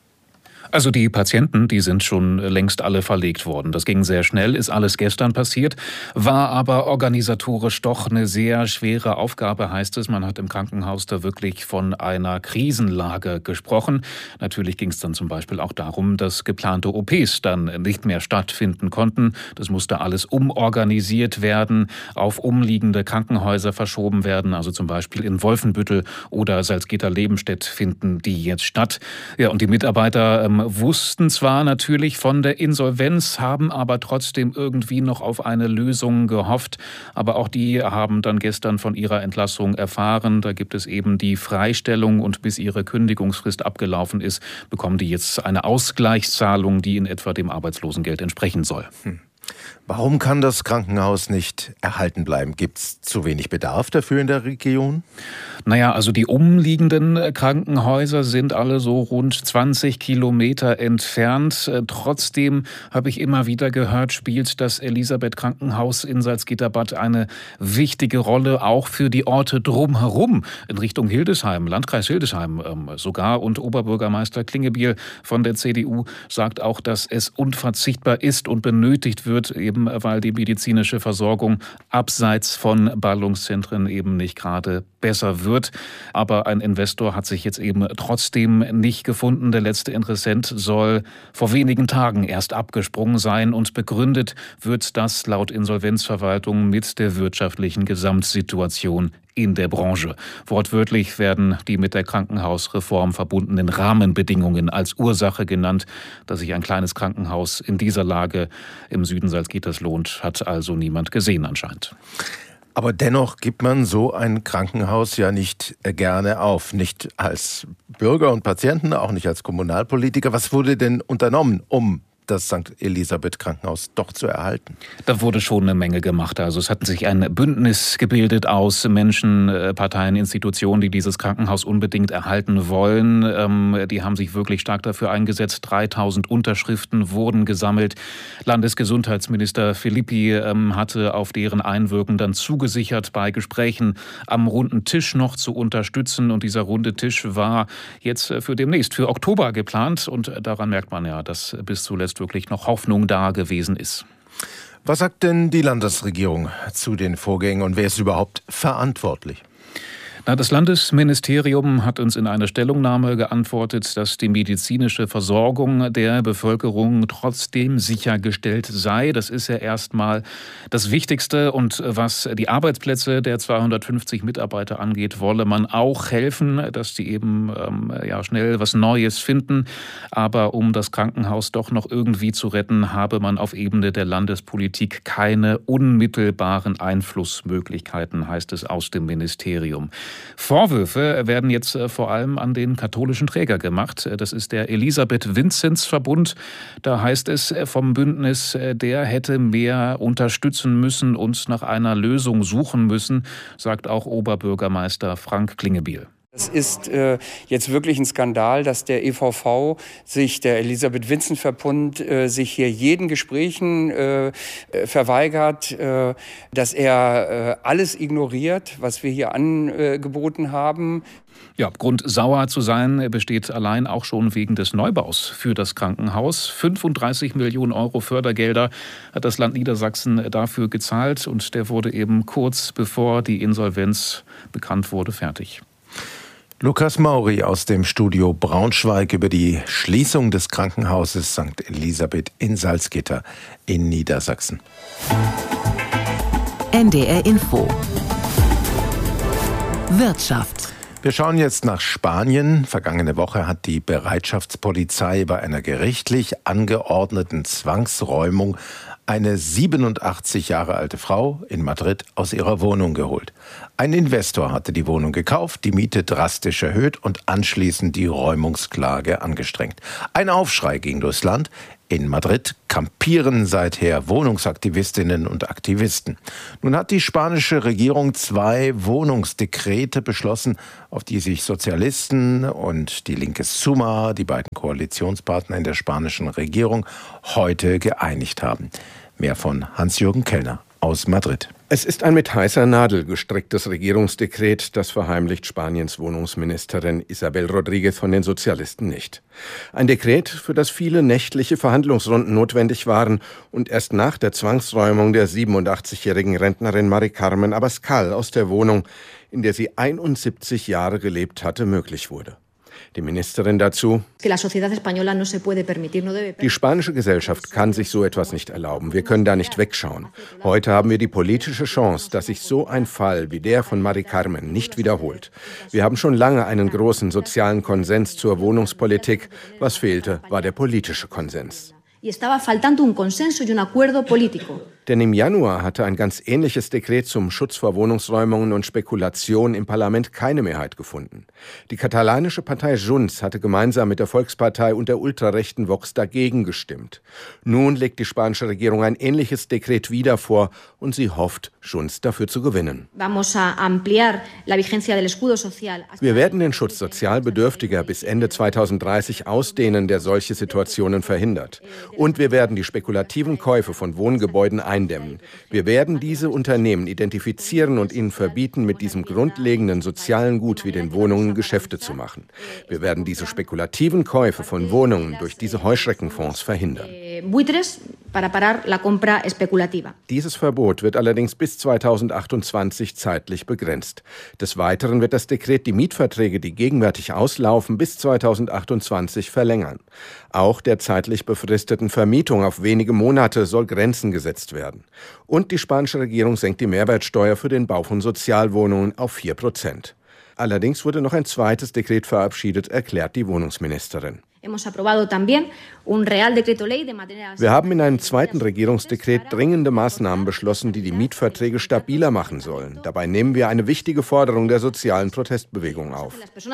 Also die Patienten, die sind schon längst alle verlegt worden. Das ging sehr schnell, ist alles gestern passiert, war aber organisatorisch doch eine sehr schwere Aufgabe, heißt es. Man hat im Krankenhaus da wirklich von einer Krisenlage gesprochen. Natürlich ging es dann zum Beispiel auch darum, dass geplante O Ps dann nicht mehr stattfinden konnten. Das musste alles umorganisiert werden, auf umliegende Krankenhäuser verschoben werden. Also zum Beispiel in Wolfenbüttel oder Salzgitter-Lebenstedt finden die jetzt statt. Ja, und die Mitarbeiter ähm, wussten zwar natürlich von der Insolvenz, haben aber trotzdem irgendwie noch auf eine Lösung gehofft. Aber auch die haben dann gestern von ihrer Entlassung erfahren. Da gibt es eben die Freistellung und bis ihre Kündigungsfrist abgelaufen ist, bekommen die jetzt eine Ausgleichszahlung, die in etwa dem Arbeitslosengeld entsprechen soll. Hm. Warum kann das Krankenhaus nicht erhalten bleiben? Gibt es zu wenig Bedarf dafür in der Region? Naja, also die umliegenden Krankenhäuser sind alle so rund zwanzig Kilometer entfernt. Trotzdem habe ich immer wieder gehört, spielt das Elisabeth-Krankenhaus in Salzgitterbad eine wichtige Rolle, auch für die Orte drumherum, in Richtung Hildesheim, Landkreis Hildesheim sogar. Und Oberbürgermeister Klingebiel von der C D U sagt auch, dass es unverzichtbar ist und benötigt wird, eben weil die medizinische Versorgung abseits von Ballungszentren eben nicht gerade besser wird. Aber ein Investor hat sich jetzt eben trotzdem nicht gefunden. Der letzte Interessent soll vor wenigen Tagen erst abgesprungen sein und begründet wird das laut Insolvenzverwaltung mit der wirtschaftlichen Gesamtsituation in der Branche. Wortwörtlich werden die mit der Krankenhausreform verbundenen Rahmenbedingungen als Ursache genannt. Dass sich ein kleines Krankenhaus in dieser Lage im Süden Salzgitters lohnt, hat also niemand gesehen anscheinend. Aber dennoch gibt man so ein Krankenhaus ja nicht gerne auf. Nicht als Bürger und Patienten, auch nicht als Kommunalpolitiker. Was wurde denn unternommen, um das Sankt Elisabeth Krankenhaus doch zu erhalten? Da wurde schon eine Menge gemacht. Also es hatten sich ein Bündnis gebildet aus Menschen, Parteien, Institutionen, die dieses Krankenhaus unbedingt erhalten wollen. Ähm, die haben sich wirklich stark dafür eingesetzt. dreitausend Unterschriften wurden gesammelt. Landesgesundheitsminister Philippi ähm, hatte auf deren Einwirken dann zugesichert, bei Gesprächen am runden Tisch noch zu unterstützen. Und dieser runde Tisch war jetzt für demnächst, für Oktober geplant. Und daran merkt man ja, dass bis zuletzt wirklich noch Hoffnung da gewesen ist. Was sagt denn die Landesregierung zu den Vorgängen und wer ist überhaupt verantwortlich? Na, das Landesministerium hat uns in einer Stellungnahme geantwortet, dass die medizinische Versorgung der Bevölkerung trotzdem sichergestellt sei. Das ist ja erstmal das Wichtigste. Und was die Arbeitsplätze der zweihundertfünfzig Mitarbeiter angeht, wolle man auch helfen, dass die eben ähm, ja, schnell was Neues finden. Aber um das Krankenhaus doch noch irgendwie zu retten, habe man auf Ebene der Landespolitik keine unmittelbaren Einflussmöglichkeiten, heißt es aus dem Ministerium. Vorwürfe werden jetzt vor allem an den katholischen Träger gemacht. Das ist der Elisabeth-Vinzenz-Verbund. Da heißt es vom Bündnis, der hätte mehr unterstützen müssen und nach einer Lösung suchen müssen, sagt auch Oberbürgermeister Frank Klingebiel. Es ist äh, jetzt wirklich ein Skandal, dass der E V V sich, der Elisabeth-Vincent-Verbund, äh, sich hier jeden Gesprächen äh, verweigert, äh, dass er äh, alles ignoriert, was wir hier angeboten haben. Ja, Grund sauer zu sein besteht allein auch schon wegen des Neubaus für das Krankenhaus. fünfunddreißig Millionen Euro Fördergelder hat das Land Niedersachsen dafür gezahlt und der wurde eben kurz bevor die Insolvenz bekannt wurde fertig. Lukas Mauri aus dem Studio Braunschweig über die Schließung des Krankenhauses Sankt Elisabeth in Salzgitter in Niedersachsen. N D R Info. Wirtschaft. Wir schauen jetzt nach Spanien. Vergangene Woche hat die Bereitschaftspolizei bei einer gerichtlich angeordneten Zwangsräumung eine siebenundachtzig Jahre alte Frau in Madrid aus ihrer Wohnung geholt. Ein Investor hatte die Wohnung gekauft, die Miete drastisch erhöht und anschließend die Räumungsklage angestrengt. Ein Aufschrei ging durchs Land. In Madrid kampieren seither Wohnungsaktivistinnen und Aktivisten. Nun hat die spanische Regierung zwei Wohnungsdekrete beschlossen, auf die sich Sozialisten und die linke Summa, die beiden Koalitionspartner in der spanischen Regierung, heute geeinigt haben. Mehr von Hans-Jürgen Kellner aus Madrid. Es ist ein mit heißer Nadel gestricktes Regierungsdekret, das verheimlicht Spaniens Wohnungsministerin Isabel Rodríguez von den Sozialisten nicht. Ein Dekret, für das viele nächtliche Verhandlungsrunden notwendig waren und erst nach der Zwangsräumung der siebenundachtzigjährigen Rentnerin Mari Carmen Abascal aus der Wohnung, in der sie einundsiebzig Jahre gelebt hatte, möglich wurde. Die Ministerin dazu: Die spanische Gesellschaft kann sich so etwas nicht erlauben. Wir können da nicht wegschauen. Heute haben wir die politische Chance, dass sich so ein Fall wie der von Mari Carmen nicht wiederholt. Wir haben schon lange einen großen sozialen Konsens zur Wohnungspolitik. Was fehlte, war der politische Konsens. Denn im Januar hatte ein ganz ähnliches Dekret zum Schutz vor Wohnungsräumungen und Spekulation im Parlament keine Mehrheit gefunden. Die katalanische Partei Junts hatte gemeinsam mit der Volkspartei und der ultrarechten Vox dagegen gestimmt. Nun legt die spanische Regierung ein ähnliches Dekret wieder vor und sie hofft, Junts dafür zu gewinnen. Wir werden den Schutz sozial Bedürftiger bis Ende zweitausenddreißig ausdehnen, der solche Situationen verhindert. Und wir werden die spekulativen Käufe von Wohngebäuden eindämmen. Wir werden diese Unternehmen identifizieren und ihnen verbieten, mit diesem grundlegenden sozialen Gut wie den Wohnungen Geschäfte zu machen. Wir werden diese spekulativen Käufe von Wohnungen durch diese Heuschreckenfonds verhindern. Dieses Verbot wird allerdings bis zweitausendachtundzwanzig zeitlich begrenzt. Des Weiteren wird das Dekret die Mietverträge, die gegenwärtig auslaufen, bis zweitausendachtundzwanzig verlängern. Auch der zeitlich befristeten Vermietung auf wenige Monate soll Grenzen gesetzt werden. Und die spanische Regierung senkt die Mehrwertsteuer für den Bau von Sozialwohnungen auf vier Prozent. Allerdings wurde noch ein zweites Dekret verabschiedet, erklärt die Wohnungsministerin. Wir haben in einem zweiten Regierungsdekret dringende Maßnahmen beschlossen, die die Mietverträge stabiler machen sollen. Dabei nehmen wir eine wichtige Forderung der sozialen Protestbewegung auf.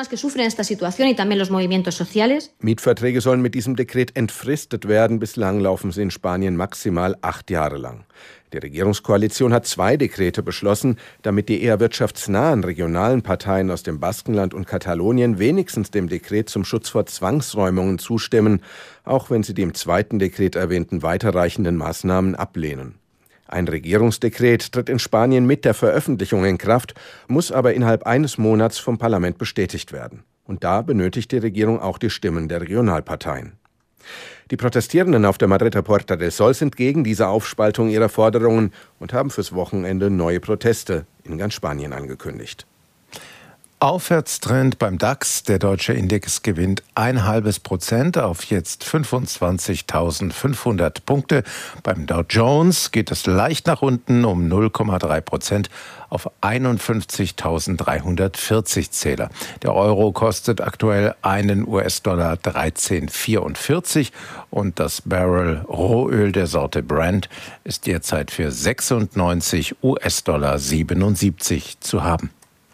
Mietverträge sollen mit diesem Dekret entfristet werden. Bislang laufen sie in Spanien maximal acht Jahre lang. Die Regierungskoalition hat zwei Dekrete beschlossen, damit die eher wirtschaftsnahen regionalen Parteien aus dem Baskenland und Katalonien wenigstens dem Dekret zum Schutz vor Zwangsräumungen zustimmen, auch wenn sie die im zweiten Dekret erwähnten weiterreichenden Maßnahmen ablehnen. Ein Regierungsdekret tritt in Spanien mit der Veröffentlichung in Kraft, muss aber innerhalb eines Monats vom Parlament bestätigt werden. Und da benötigt die Regierung auch die Stimmen der Regionalparteien. Die Protestierenden auf der Madrider Puerta del Sol sind gegen diese Aufspaltung ihrer Forderungen und haben fürs Wochenende neue Proteste in ganz Spanien angekündigt. Aufwärtstrend beim DAX. Der deutsche Index gewinnt ein halbes Prozent auf jetzt fünfundzwanzigtausendfünfhundert Punkte. Beim Dow Jones geht es leicht nach unten um null Komma drei Prozent auf einundfünfzigtausenddreihundertvierzig Zähler. Der Euro kostet aktuell einen U S-Dollar dreizehn Komma vierundvierzig und das Barrel Rohöl der Sorte Brent ist derzeit für sechsundneunzig U S-Dollar siebenundsiebzig zu haben.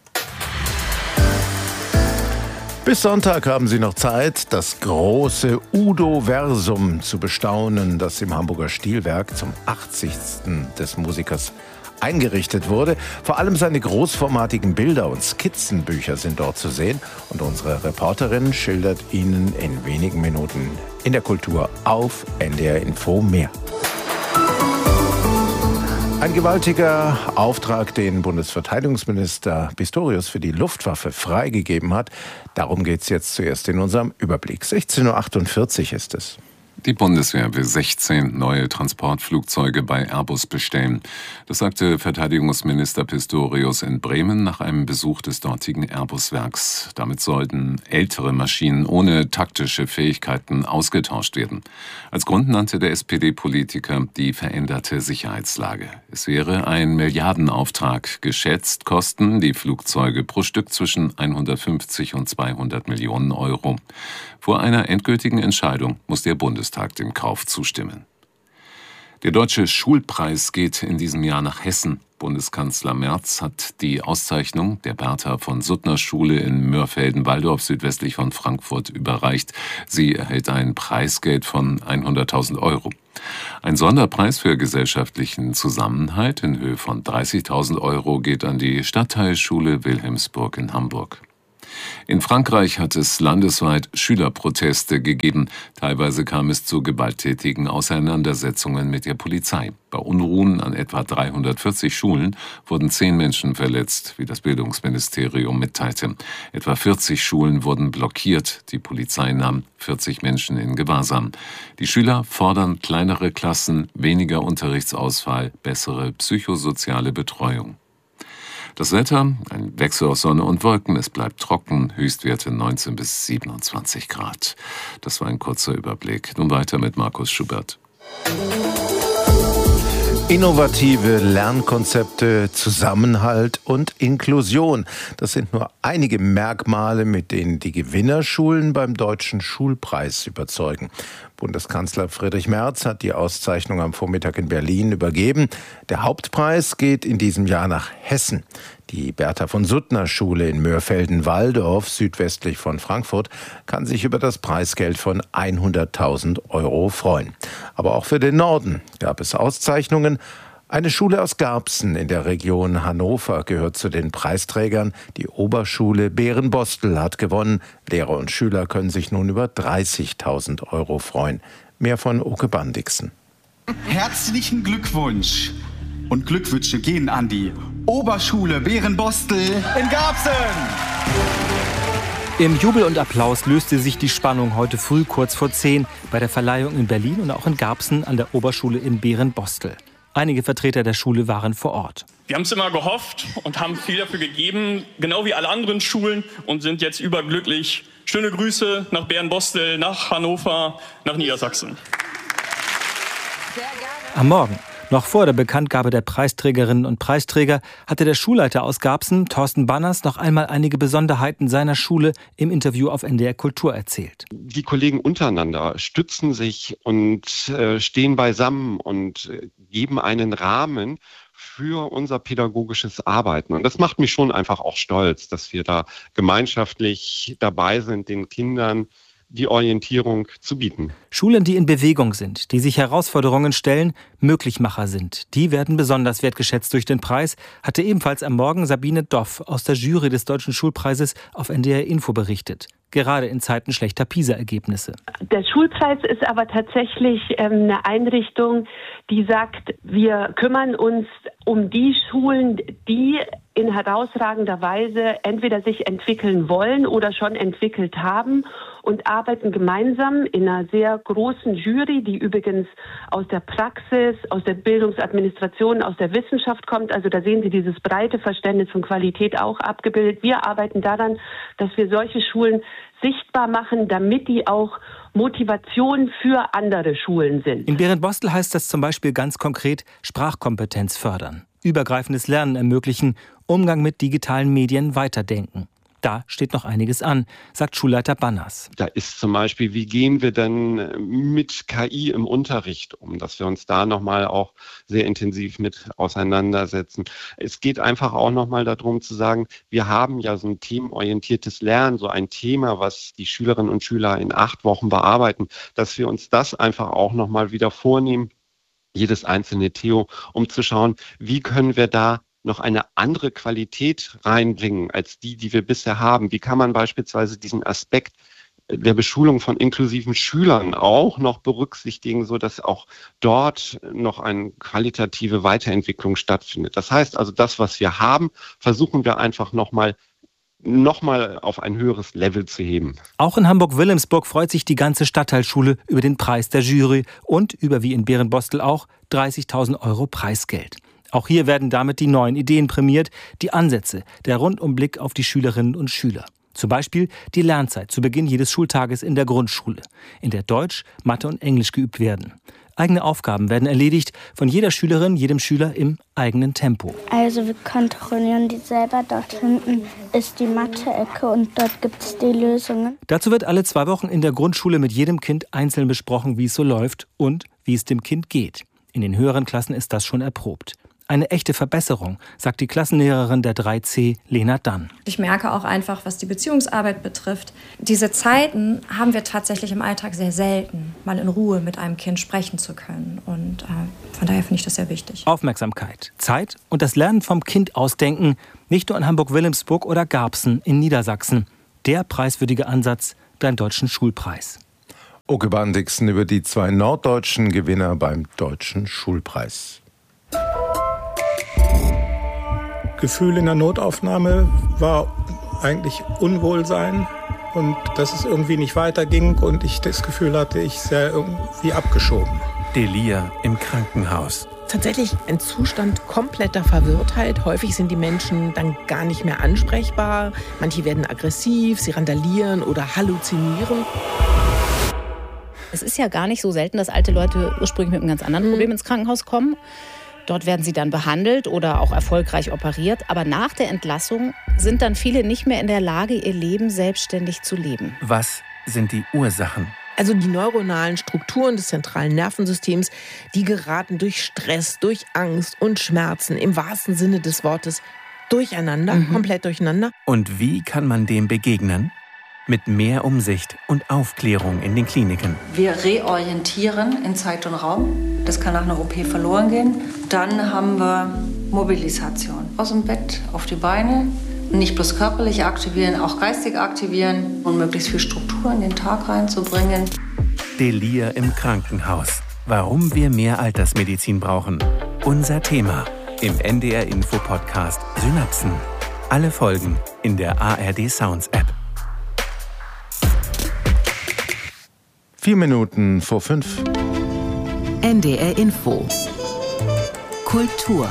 Bis Sonntag haben Sie noch Zeit, das große Udo-Versum zu bestaunen, das im Hamburger Stilwerk zum achtzigsten des Musikers eingerichtet wurde. Vor allem seine großformatigen Bilder und Skizzenbücher sind dort zu sehen. Und unsere Reporterin schildert Ihnen in wenigen Minuten in der Kultur auf N D R Info mehr. Ein gewaltiger Auftrag, den Bundesverteidigungsminister Pistorius für die Luftwaffe freigegeben hat. Darum geht es jetzt zuerst in unserem Überblick. sechzehn Uhr achtundvierzig ist es. Die Bundeswehr will sechzehn neue Transportflugzeuge bei Airbus bestellen. Das sagte Verteidigungsminister Pistorius in Bremen nach einem Besuch des dortigen Airbus-Werks. Damit sollten ältere Maschinen ohne taktische Fähigkeiten ausgetauscht werden. Als Grund nannte der S P D-Politiker die veränderte Sicherheitslage. Es wäre ein Milliardenauftrag. Geschätzt kosten die Flugzeuge pro Stück zwischen hundertfünfzig und zweihundert Millionen Euro. Vor einer endgültigen Entscheidung muss der Bundestag dem Kauf zustimmen. Der Deutsche Schulpreis geht in diesem Jahr nach Hessen. Bundeskanzler Merz hat die Auszeichnung der Bertha von Suttner Schule in Mörfelden-Walldorf südwestlich von Frankfurt überreicht. Sie erhält ein Preisgeld von hunderttausend Euro. Ein Sonderpreis für gesellschaftlichen Zusammenhalt in Höhe von dreißigtausend Euro geht an die Stadtteilschule Wilhelmsburg in Hamburg. In Frankreich hat es landesweit Schülerproteste gegeben. Teilweise kam es zu gewalttätigen Auseinandersetzungen mit der Polizei. Bei Unruhen an etwa dreihundertvierzig Schulen wurden zehn Menschen verletzt, wie das Bildungsministerium mitteilte. Etwa vierzig Schulen wurden blockiert. Die Polizei nahm vierzig Menschen in Gewahrsam. Die Schüler fordern kleinere Klassen, weniger Unterrichtsausfall, bessere psychosoziale Betreuung. Das Wetter, ein Wechsel aus Sonne und Wolken, es bleibt trocken, Höchstwerte neunzehn bis siebenundzwanzig Grad. Das war ein kurzer Überblick. Nun weiter mit Markus Schubert. Innovative Lernkonzepte, Zusammenhalt und Inklusion. Das sind nur einige Merkmale, mit denen die Gewinnerschulen beim Deutschen Schulpreis überzeugen. Bundeskanzler Friedrich Merz hat die Auszeichnung am Vormittag in Berlin übergeben. Der Hauptpreis geht in diesem Jahr nach Hessen. Die Bertha von Suttner Schule in Mörfelden-Walldorf, südwestlich von Frankfurt, kann sich über das Preisgeld von hunderttausend Euro freuen. Aber auch für den Norden gab es Auszeichnungen. Eine Schule aus Garbsen in der Region Hannover gehört zu den Preisträgern. Die Oberschule Berenbostel hat gewonnen. Lehrer und Schüler können sich nun über dreißigtausend Euro freuen. Mehr von Oke Bandixen. Herzlichen Glückwunsch und Glückwünsche gehen an die Oberschule Berenbostel in Garbsen. Im Jubel und Applaus löste sich die Spannung heute früh kurz vor zehn bei der Verleihung in Berlin und auch in Garbsen an der Oberschule in Berenbostel. Einige Vertreter der Schule waren vor Ort. Wir haben es immer gehofft und haben viel dafür gegeben, genau wie alle anderen Schulen, und sind jetzt überglücklich. Schöne Grüße nach Berenbostel, nach Hannover, nach Niedersachsen. Am Morgen, noch vor der Bekanntgabe der Preisträgerinnen und Preisträger, hatte der Schulleiter aus Garbsen, Thorsten Banners, noch einmal einige Besonderheiten seiner Schule im Interview auf N D R Kultur erzählt. Die Kollegen untereinander stützen sich und äh, stehen beisammen und äh, geben einen Rahmen für unser pädagogisches Arbeiten. Und das macht mich schon einfach auch stolz, dass wir da gemeinschaftlich dabei sind, den Kindern die Orientierung zu bieten. Schulen, die in Bewegung sind, die sich Herausforderungen stellen, Möglichmacher sind, die werden besonders wertgeschätzt durch den Preis, hatte ebenfalls am Morgen Sabine Doff aus der Jury des Deutschen Schulpreises auf N D R Info berichtet. Gerade in Zeiten schlechter PISA-Ergebnisse. Der Schulpreis ist aber tatsächlich ähm, eine Einrichtung, die sagt, wir kümmern uns um die Schulen, die in herausragender Weise entweder sich entwickeln wollen oder schon entwickelt haben, und arbeiten gemeinsam in einer sehr großen Jury, die übrigens aus der Praxis, aus der Bildungsadministration, aus der Wissenschaft kommt. Also da sehen Sie dieses breite Verständnis von Qualität auch abgebildet. Wir arbeiten daran, dass wir solche Schulen sichtbar machen, damit die auch Motivation für andere Schulen sind. In Berenbostel heißt das zum Beispiel ganz konkret Sprachkompetenz fördern, übergreifendes Lernen ermöglichen, Umgang mit digitalen Medien weiterdenken. Da steht noch einiges an, sagt Schulleiter Banners. Da ist zum Beispiel, wie gehen wir denn mit K I im Unterricht um, dass wir uns da nochmal auch sehr intensiv mit auseinandersetzen. Es geht einfach auch nochmal darum zu sagen, wir haben ja so ein themenorientiertes Lernen, so ein Thema, was die Schülerinnen und Schüler in acht Wochen bearbeiten, dass wir uns das einfach auch nochmal wieder vornehmen jedes einzelne Theo, um zu schauen, wie können wir da noch eine andere Qualität reinbringen als die, die wir bisher haben. Wie kann man beispielsweise diesen Aspekt der Beschulung von inklusiven Schülern auch noch berücksichtigen, sodass auch dort noch eine qualitative Weiterentwicklung stattfindet. Das heißt also, das, was wir haben, versuchen wir einfach nochmal noch mal auf ein höheres Level zu heben. Auch in Hamburg-Wilhelmsburg freut sich die ganze Stadtteilschule über den Preis der Jury und über, wie in Berenbostel auch, dreißigtausend Euro Preisgeld. Auch hier werden damit die neuen Ideen prämiert, die Ansätze, der Rundumblick auf die Schülerinnen und Schüler. Zum Beispiel die Lernzeit zu Beginn jedes Schultages in der Grundschule, in der Deutsch, Mathe und Englisch geübt werden. Eigene Aufgaben werden erledigt von jeder Schülerin, jedem Schüler im eigenen Tempo. Also wir kontrollieren die selber. Dort hinten ist die Mathe-Ecke und dort gibt es die Lösungen. Dazu wird alle zwei Wochen in der Grundschule mit jedem Kind einzeln besprochen, wie es so läuft und wie es dem Kind geht. In den höheren Klassen ist das schon erprobt. Eine echte Verbesserung, sagt die Klassenlehrerin der drei C, Lena Dann. Ich merke auch einfach, was die Beziehungsarbeit betrifft, diese Zeiten haben wir tatsächlich im Alltag sehr selten, mal in Ruhe mit einem Kind sprechen zu können. Und äh, von daher finde ich das sehr wichtig. Aufmerksamkeit, Zeit und das Lernen vom Kind ausdenken, nicht nur in Hamburg-Wilhelmsburg oder Garbsen in Niedersachsen. Der preiswürdige Ansatz beim Deutschen Schulpreis. Oke Bandixen über die zwei norddeutschen Gewinner beim Deutschen Schulpreis. Gefühl in der Notaufnahme war eigentlich Unwohlsein und dass es irgendwie nicht weiterging und ich das Gefühl hatte, ich sei irgendwie abgeschoben. Delir im Krankenhaus. Tatsächlich ein Zustand kompletter Verwirrtheit. Häufig sind die Menschen dann gar nicht mehr ansprechbar. Manche werden aggressiv, sie randalieren oder halluzinieren. Es ist ja gar nicht so selten, dass alte Leute ursprünglich mit einem ganz anderen Problem ins Krankenhaus kommen. Dort werden sie dann behandelt oder auch erfolgreich operiert. Aber nach der Entlassung sind dann viele nicht mehr in der Lage, ihr Leben selbstständig zu leben. Was sind die Ursachen? Also die neuronalen Strukturen des zentralen Nervensystems, die geraten durch Stress, durch Angst und Schmerzen im wahrsten Sinne des Wortes durcheinander, mhm. komplett durcheinander. Und wie kann man dem begegnen? Mit mehr Umsicht und Aufklärung in den Kliniken. Wir reorientieren in Zeit und Raum. Das kann nach einer O P verloren gehen. Dann haben wir Mobilisation. Aus dem Bett auf die Beine. Nicht bloß körperlich aktivieren, auch geistig aktivieren und möglichst viel Struktur in den Tag reinzubringen. Delir im Krankenhaus. Warum wir mehr Altersmedizin brauchen. Unser Thema im N D R-Info-Podcast Synapsen. Alle Folgen in der A R D Sounds App. Vier Minuten vor fünf. N D R Info. Kultur.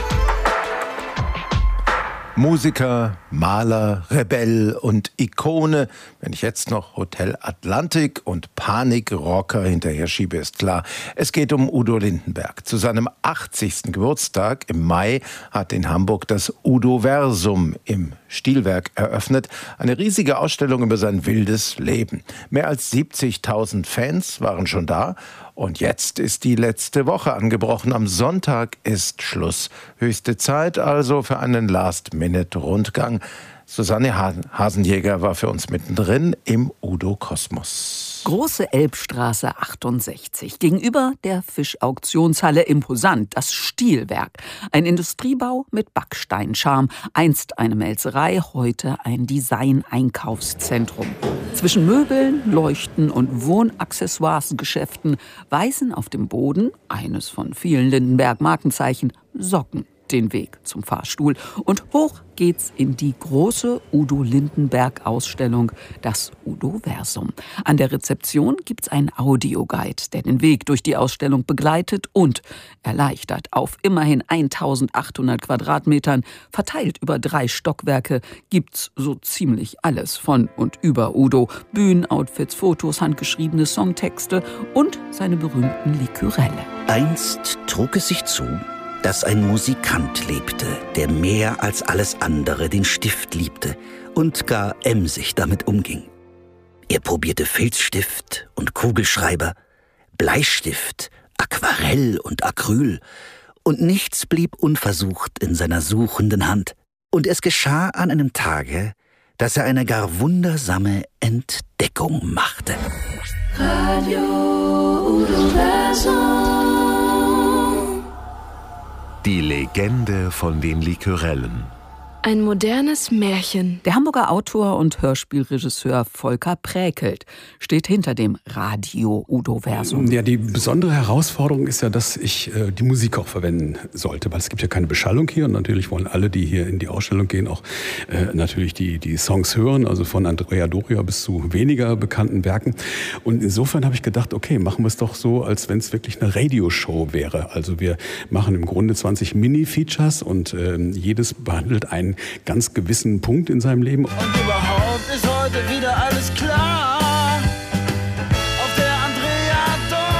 Musiker, Maler, Rebell und Ikone. Wenn ich jetzt noch Hotel Atlantik und Panikrocker hinterher schiebe, ist klar. Es geht um Udo Lindenberg. Zu seinem achtzigsten Geburtstag im Mai hat in Hamburg das Udoversum im Stilwerk eröffnet. Eine riesige Ausstellung über sein wildes Leben. Mehr als siebzigtausend Fans waren schon da. Und jetzt ist die letzte Woche angebrochen. Am Sonntag ist Schluss. Höchste Zeit also für einen Last-Minute-Rundgang. Susanne Hasenjäger war für uns mittendrin im Udo-Kosmos. Große Elbstraße achtundsechzig. Gegenüber der Fischauktionshalle imposant. Das Stilwerk. Ein Industriebau mit Backsteinscharm. Einst eine Melzerei, heute ein Design-Einkaufszentrum. Zwischen Möbeln, Leuchten und Wohnaccessoires-Geschäften weisen auf dem Boden, eines von vielen Lindenberg-Markenzeichen, Socken den Weg zum Fahrstuhl. Und hoch geht's in die große Udo Lindenberg-Ausstellung, das Udoversum. An der Rezeption gibt's einen Audioguide, der den Weg durch die Ausstellung begleitet und erleichtert. Auf immerhin eintausendachthundert Quadratmetern, verteilt über drei Stockwerke, gibt's so ziemlich alles von und über Udo. Bühnenoutfits, Fotos, handgeschriebene Songtexte und seine berühmten Likörelle. Einst trug es sich zu, dass ein Musikant lebte, der mehr als alles andere den Stift liebte und gar emsig damit umging. Er probierte Filzstift und Kugelschreiber, Bleistift, Aquarell und Acryl, und nichts blieb unversucht in seiner suchenden Hand. Und es geschah an einem Tage, dass er eine gar wundersame Entdeckung machte. Radio Udoversum. Die Legende von den Likörellen. Ein modernes Märchen. Der Hamburger Autor und Hörspielregisseur Volker Präkelt steht hinter dem Radio-Udo-Versum. Ja, die besondere Herausforderung ist ja, dass ich äh, die Musik auch verwenden sollte, weil es gibt ja keine Beschallung hier und natürlich wollen alle, die hier in die Ausstellung gehen, auch äh, natürlich die, die Songs hören, also von Andrea Doria bis zu weniger bekannten Werken. Und insofern habe ich gedacht, okay, machen wir es doch so, als wenn es wirklich eine Radioshow wäre. Also wir machen im Grunde zwanzig Mini-Features und äh, jedes behandelt einen ganz gewissen Punkt in seinem Leben. Und überhaupt ist heute wieder alles klar auf der Andrea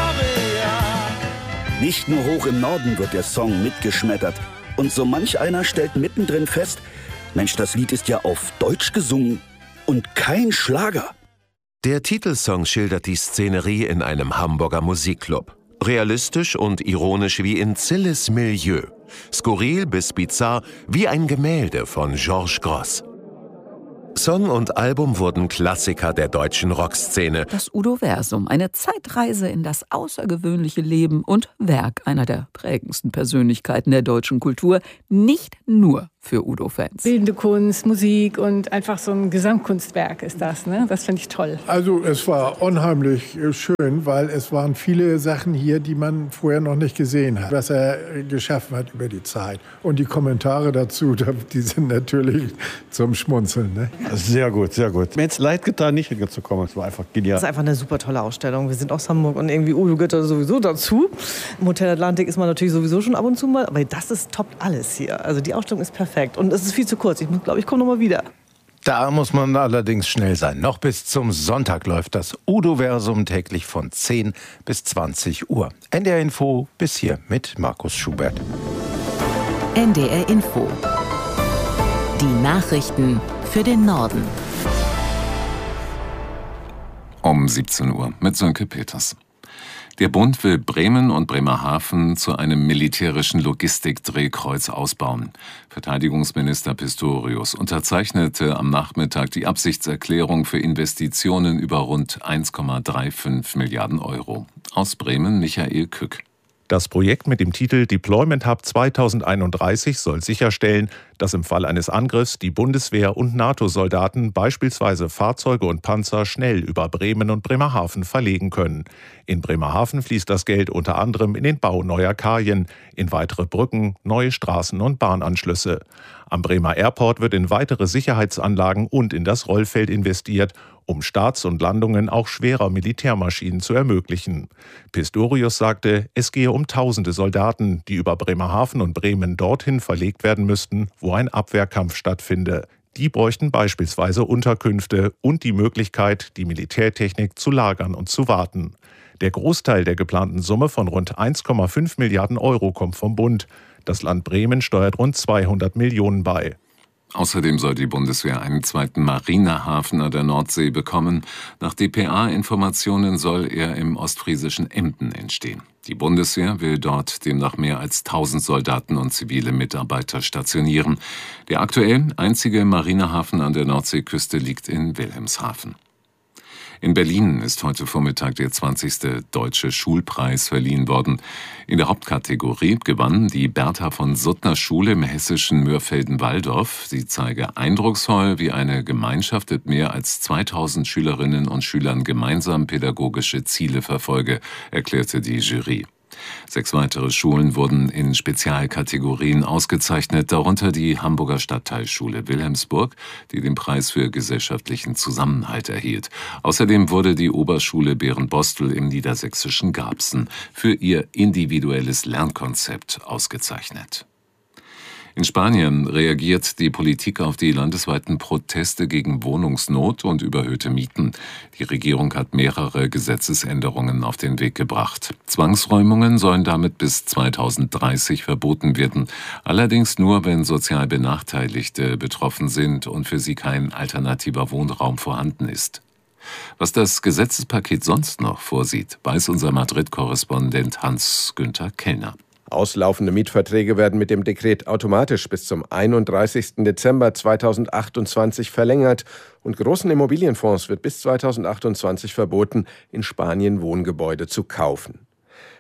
Doria. Nicht nur hoch im Norden wird der Song mitgeschmettert. Und so manch einer stellt mittendrin fest, Mensch, das Lied ist ja auf Deutsch gesungen und kein Schlager. Der Titelsong schildert die Szenerie in einem Hamburger Musikclub. Realistisch und ironisch wie in Zilles Milieu. Skurril bis bizarr wie ein Gemälde von Georges Grosz. Song und Album wurden Klassiker der deutschen Rockszene. Das Udo-Versum, eine Zeitreise in das außergewöhnliche Leben und Werk einer der prägendsten Persönlichkeiten der deutschen Kultur, nicht nur für Udo-Fans. Bildende Kunst, Musik und einfach so ein Gesamtkunstwerk ist das, ne? Das finde ich toll. Also es war unheimlich schön, weil es waren viele Sachen hier, die man vorher noch nicht gesehen hat, was er geschaffen hat über die Zeit. Und die Kommentare dazu, die sind natürlich zum Schmunzeln, ne? Sehr gut, sehr gut. Mir hat es leid getan, nicht hinzukommen. Es war einfach genial. Das ist einfach eine super tolle Ausstellung. Wir sind aus Hamburg und irgendwie Udo gehört da sowieso dazu. Im Hotel Atlantik ist man natürlich sowieso schon ab und zu mal, aber das ist top alles hier. Also die Ausstellung ist perfekt. Und es ist viel zu kurz. Ich glaube, ich komme noch mal wieder. Da muss man allerdings schnell sein. Noch bis zum Sonntag läuft das Udo-Versum täglich von zehn bis zwanzig Uhr. N D R Info bis hier mit Markus Schubert. N D R Info. Die Nachrichten für den Norden. Um siebzehn Uhr mit Sönke Peters. Der Bund will Bremen und Bremerhaven zu einem militärischen Logistikdrehkreuz ausbauen. Verteidigungsminister Pistorius unterzeichnete am Nachmittag die Absichtserklärung für Investitionen über rund eins Komma fünfunddreißig Milliarden Euro. Aus Bremen Michael Kück. Das Projekt mit dem Titel Deployment Hub zweitausendeinunddreißig soll sicherstellen, dass im Fall eines Angriffs die Bundeswehr und NATO-Soldaten beispielsweise Fahrzeuge und Panzer schnell über Bremen und Bremerhaven verlegen können. In Bremerhaven fließt das Geld unter anderem in den Bau neuer Kajen, in weitere Brücken, neue Straßen und Bahnanschlüsse. Am Bremer Airport wird in weitere Sicherheitsanlagen und in das Rollfeld investiert, um Starts und Landungen auch schwerer Militärmaschinen zu ermöglichen. Pistorius sagte, es gehe um tausende Soldaten, die über Bremerhaven und Bremen dorthin verlegt werden müssten, wo ein Abwehrkampf stattfinde. Die bräuchten beispielsweise Unterkünfte und die Möglichkeit, die Militärtechnik zu lagern und zu warten. Der Großteil der geplanten Summe von rund eins Komma fünf Milliarden Euro kommt vom Bund. Das Land Bremen steuert rund zweihundert Millionen bei. Außerdem soll die Bundeswehr einen zweiten Marinehafen an der Nordsee bekommen. Nach D P A-Informationen soll er im ostfriesischen Emden entstehen. Die Bundeswehr will dort demnach mehr als tausend Soldaten und zivile Mitarbeiter stationieren. Der aktuell einzige Marinehafen an der Nordseeküste liegt in Wilhelmshaven. In Berlin ist heute Vormittag der zwanzigste Deutsche Schulpreis verliehen worden. In der Hauptkategorie gewann die Bertha von Suttner Schule im hessischen Mörfelden-Walldorf. Sie zeige eindrucksvoll, wie eine Gemeinschaft mit mehr als zweitausend Schülerinnen und Schülern gemeinsam pädagogische Ziele verfolge, erklärte die Jury. Sechs weitere Schulen wurden in Spezialkategorien ausgezeichnet, darunter die Hamburger Stadtteilschule Wilhelmsburg, die den Preis für gesellschaftlichen Zusammenhalt erhielt. Außerdem wurde die Oberschule Berenbostel im niedersächsischen Garbsen für ihr individuelles Lernkonzept ausgezeichnet. In Spanien reagiert die Politik auf die landesweiten Proteste gegen Wohnungsnot und überhöhte Mieten. Die Regierung hat mehrere Gesetzesänderungen auf den Weg gebracht. Zwangsräumungen sollen damit bis zweitausenddreißig verboten werden, allerdings nur, wenn sozial Benachteiligte betroffen sind und für sie kein alternativer Wohnraum vorhanden ist. Was das Gesetzespaket sonst noch vorsieht, weiß unser Madrid-Korrespondent Hans-Günther Kellner. Auslaufende Mietverträge werden mit dem Dekret automatisch bis zum einunddreißigsten Dezember zweitausendachtundzwanzig verlängert und großen Immobilienfonds wird bis zweitausendachtundzwanzig verboten, in Spanien Wohngebäude zu kaufen.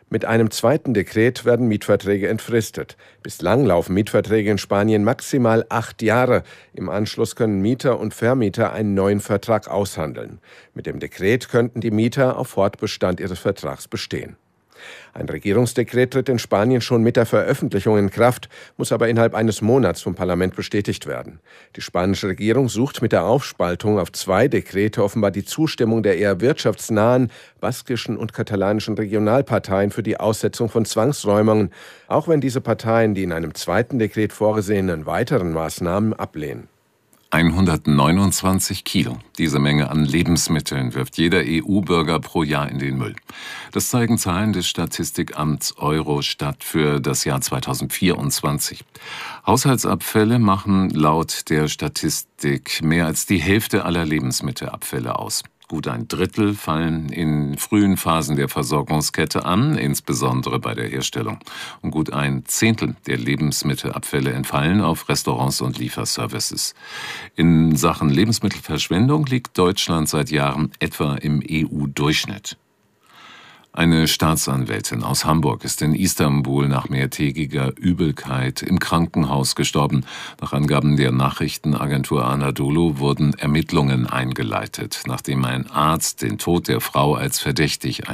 Mit einem zweiten Dekret werden Mietverträge entfristet. Bislang laufen Mietverträge in Spanien maximal acht Jahre. Im Anschluss können Mieter und Vermieter einen neuen Vertrag aushandeln. Mit dem Dekret könnten die Mieter auf Fortbestand ihres Vertrags bestehen. Ein Regierungsdekret tritt in Spanien schon mit der Veröffentlichung in Kraft, muss aber innerhalb eines Monats vom Parlament bestätigt werden. Die spanische Regierung sucht mit der Aufspaltung auf zwei Dekrete offenbar die Zustimmung der eher wirtschaftsnahen baskischen und katalanischen Regionalparteien für die Aussetzung von Zwangsräumungen, auch wenn diese Parteien die in einem zweiten Dekret vorgesehenen weiteren Maßnahmen ablehnen. hundertneunundzwanzig Kilo. Diese Menge an Lebensmitteln wirft jeder E U-Bürger pro Jahr in den Müll. Das zeigen Zahlen des Statistikamts Eurostat für das Jahr zweitausendvierundzwanzig. Haushaltsabfälle machen laut der Statistik mehr als die Hälfte aller Lebensmittelabfälle aus. Gut ein Drittel fallen in frühen Phasen der Versorgungskette an, insbesondere bei der Herstellung. Und gut ein Zehntel der Lebensmittelabfälle entfallen auf Restaurants und Lieferservices. In Sachen Lebensmittelverschwendung liegt Deutschland seit Jahren etwa im E U-Durchschnitt. Eine Staatsanwältin aus Hamburg ist in Istanbul nach mehrtägiger Übelkeit im Krankenhaus gestorben. Nach Angaben der Nachrichtenagentur Anadolu wurden Ermittlungen eingeleitet, nachdem ein Arzt den Tod der Frau als verdächtig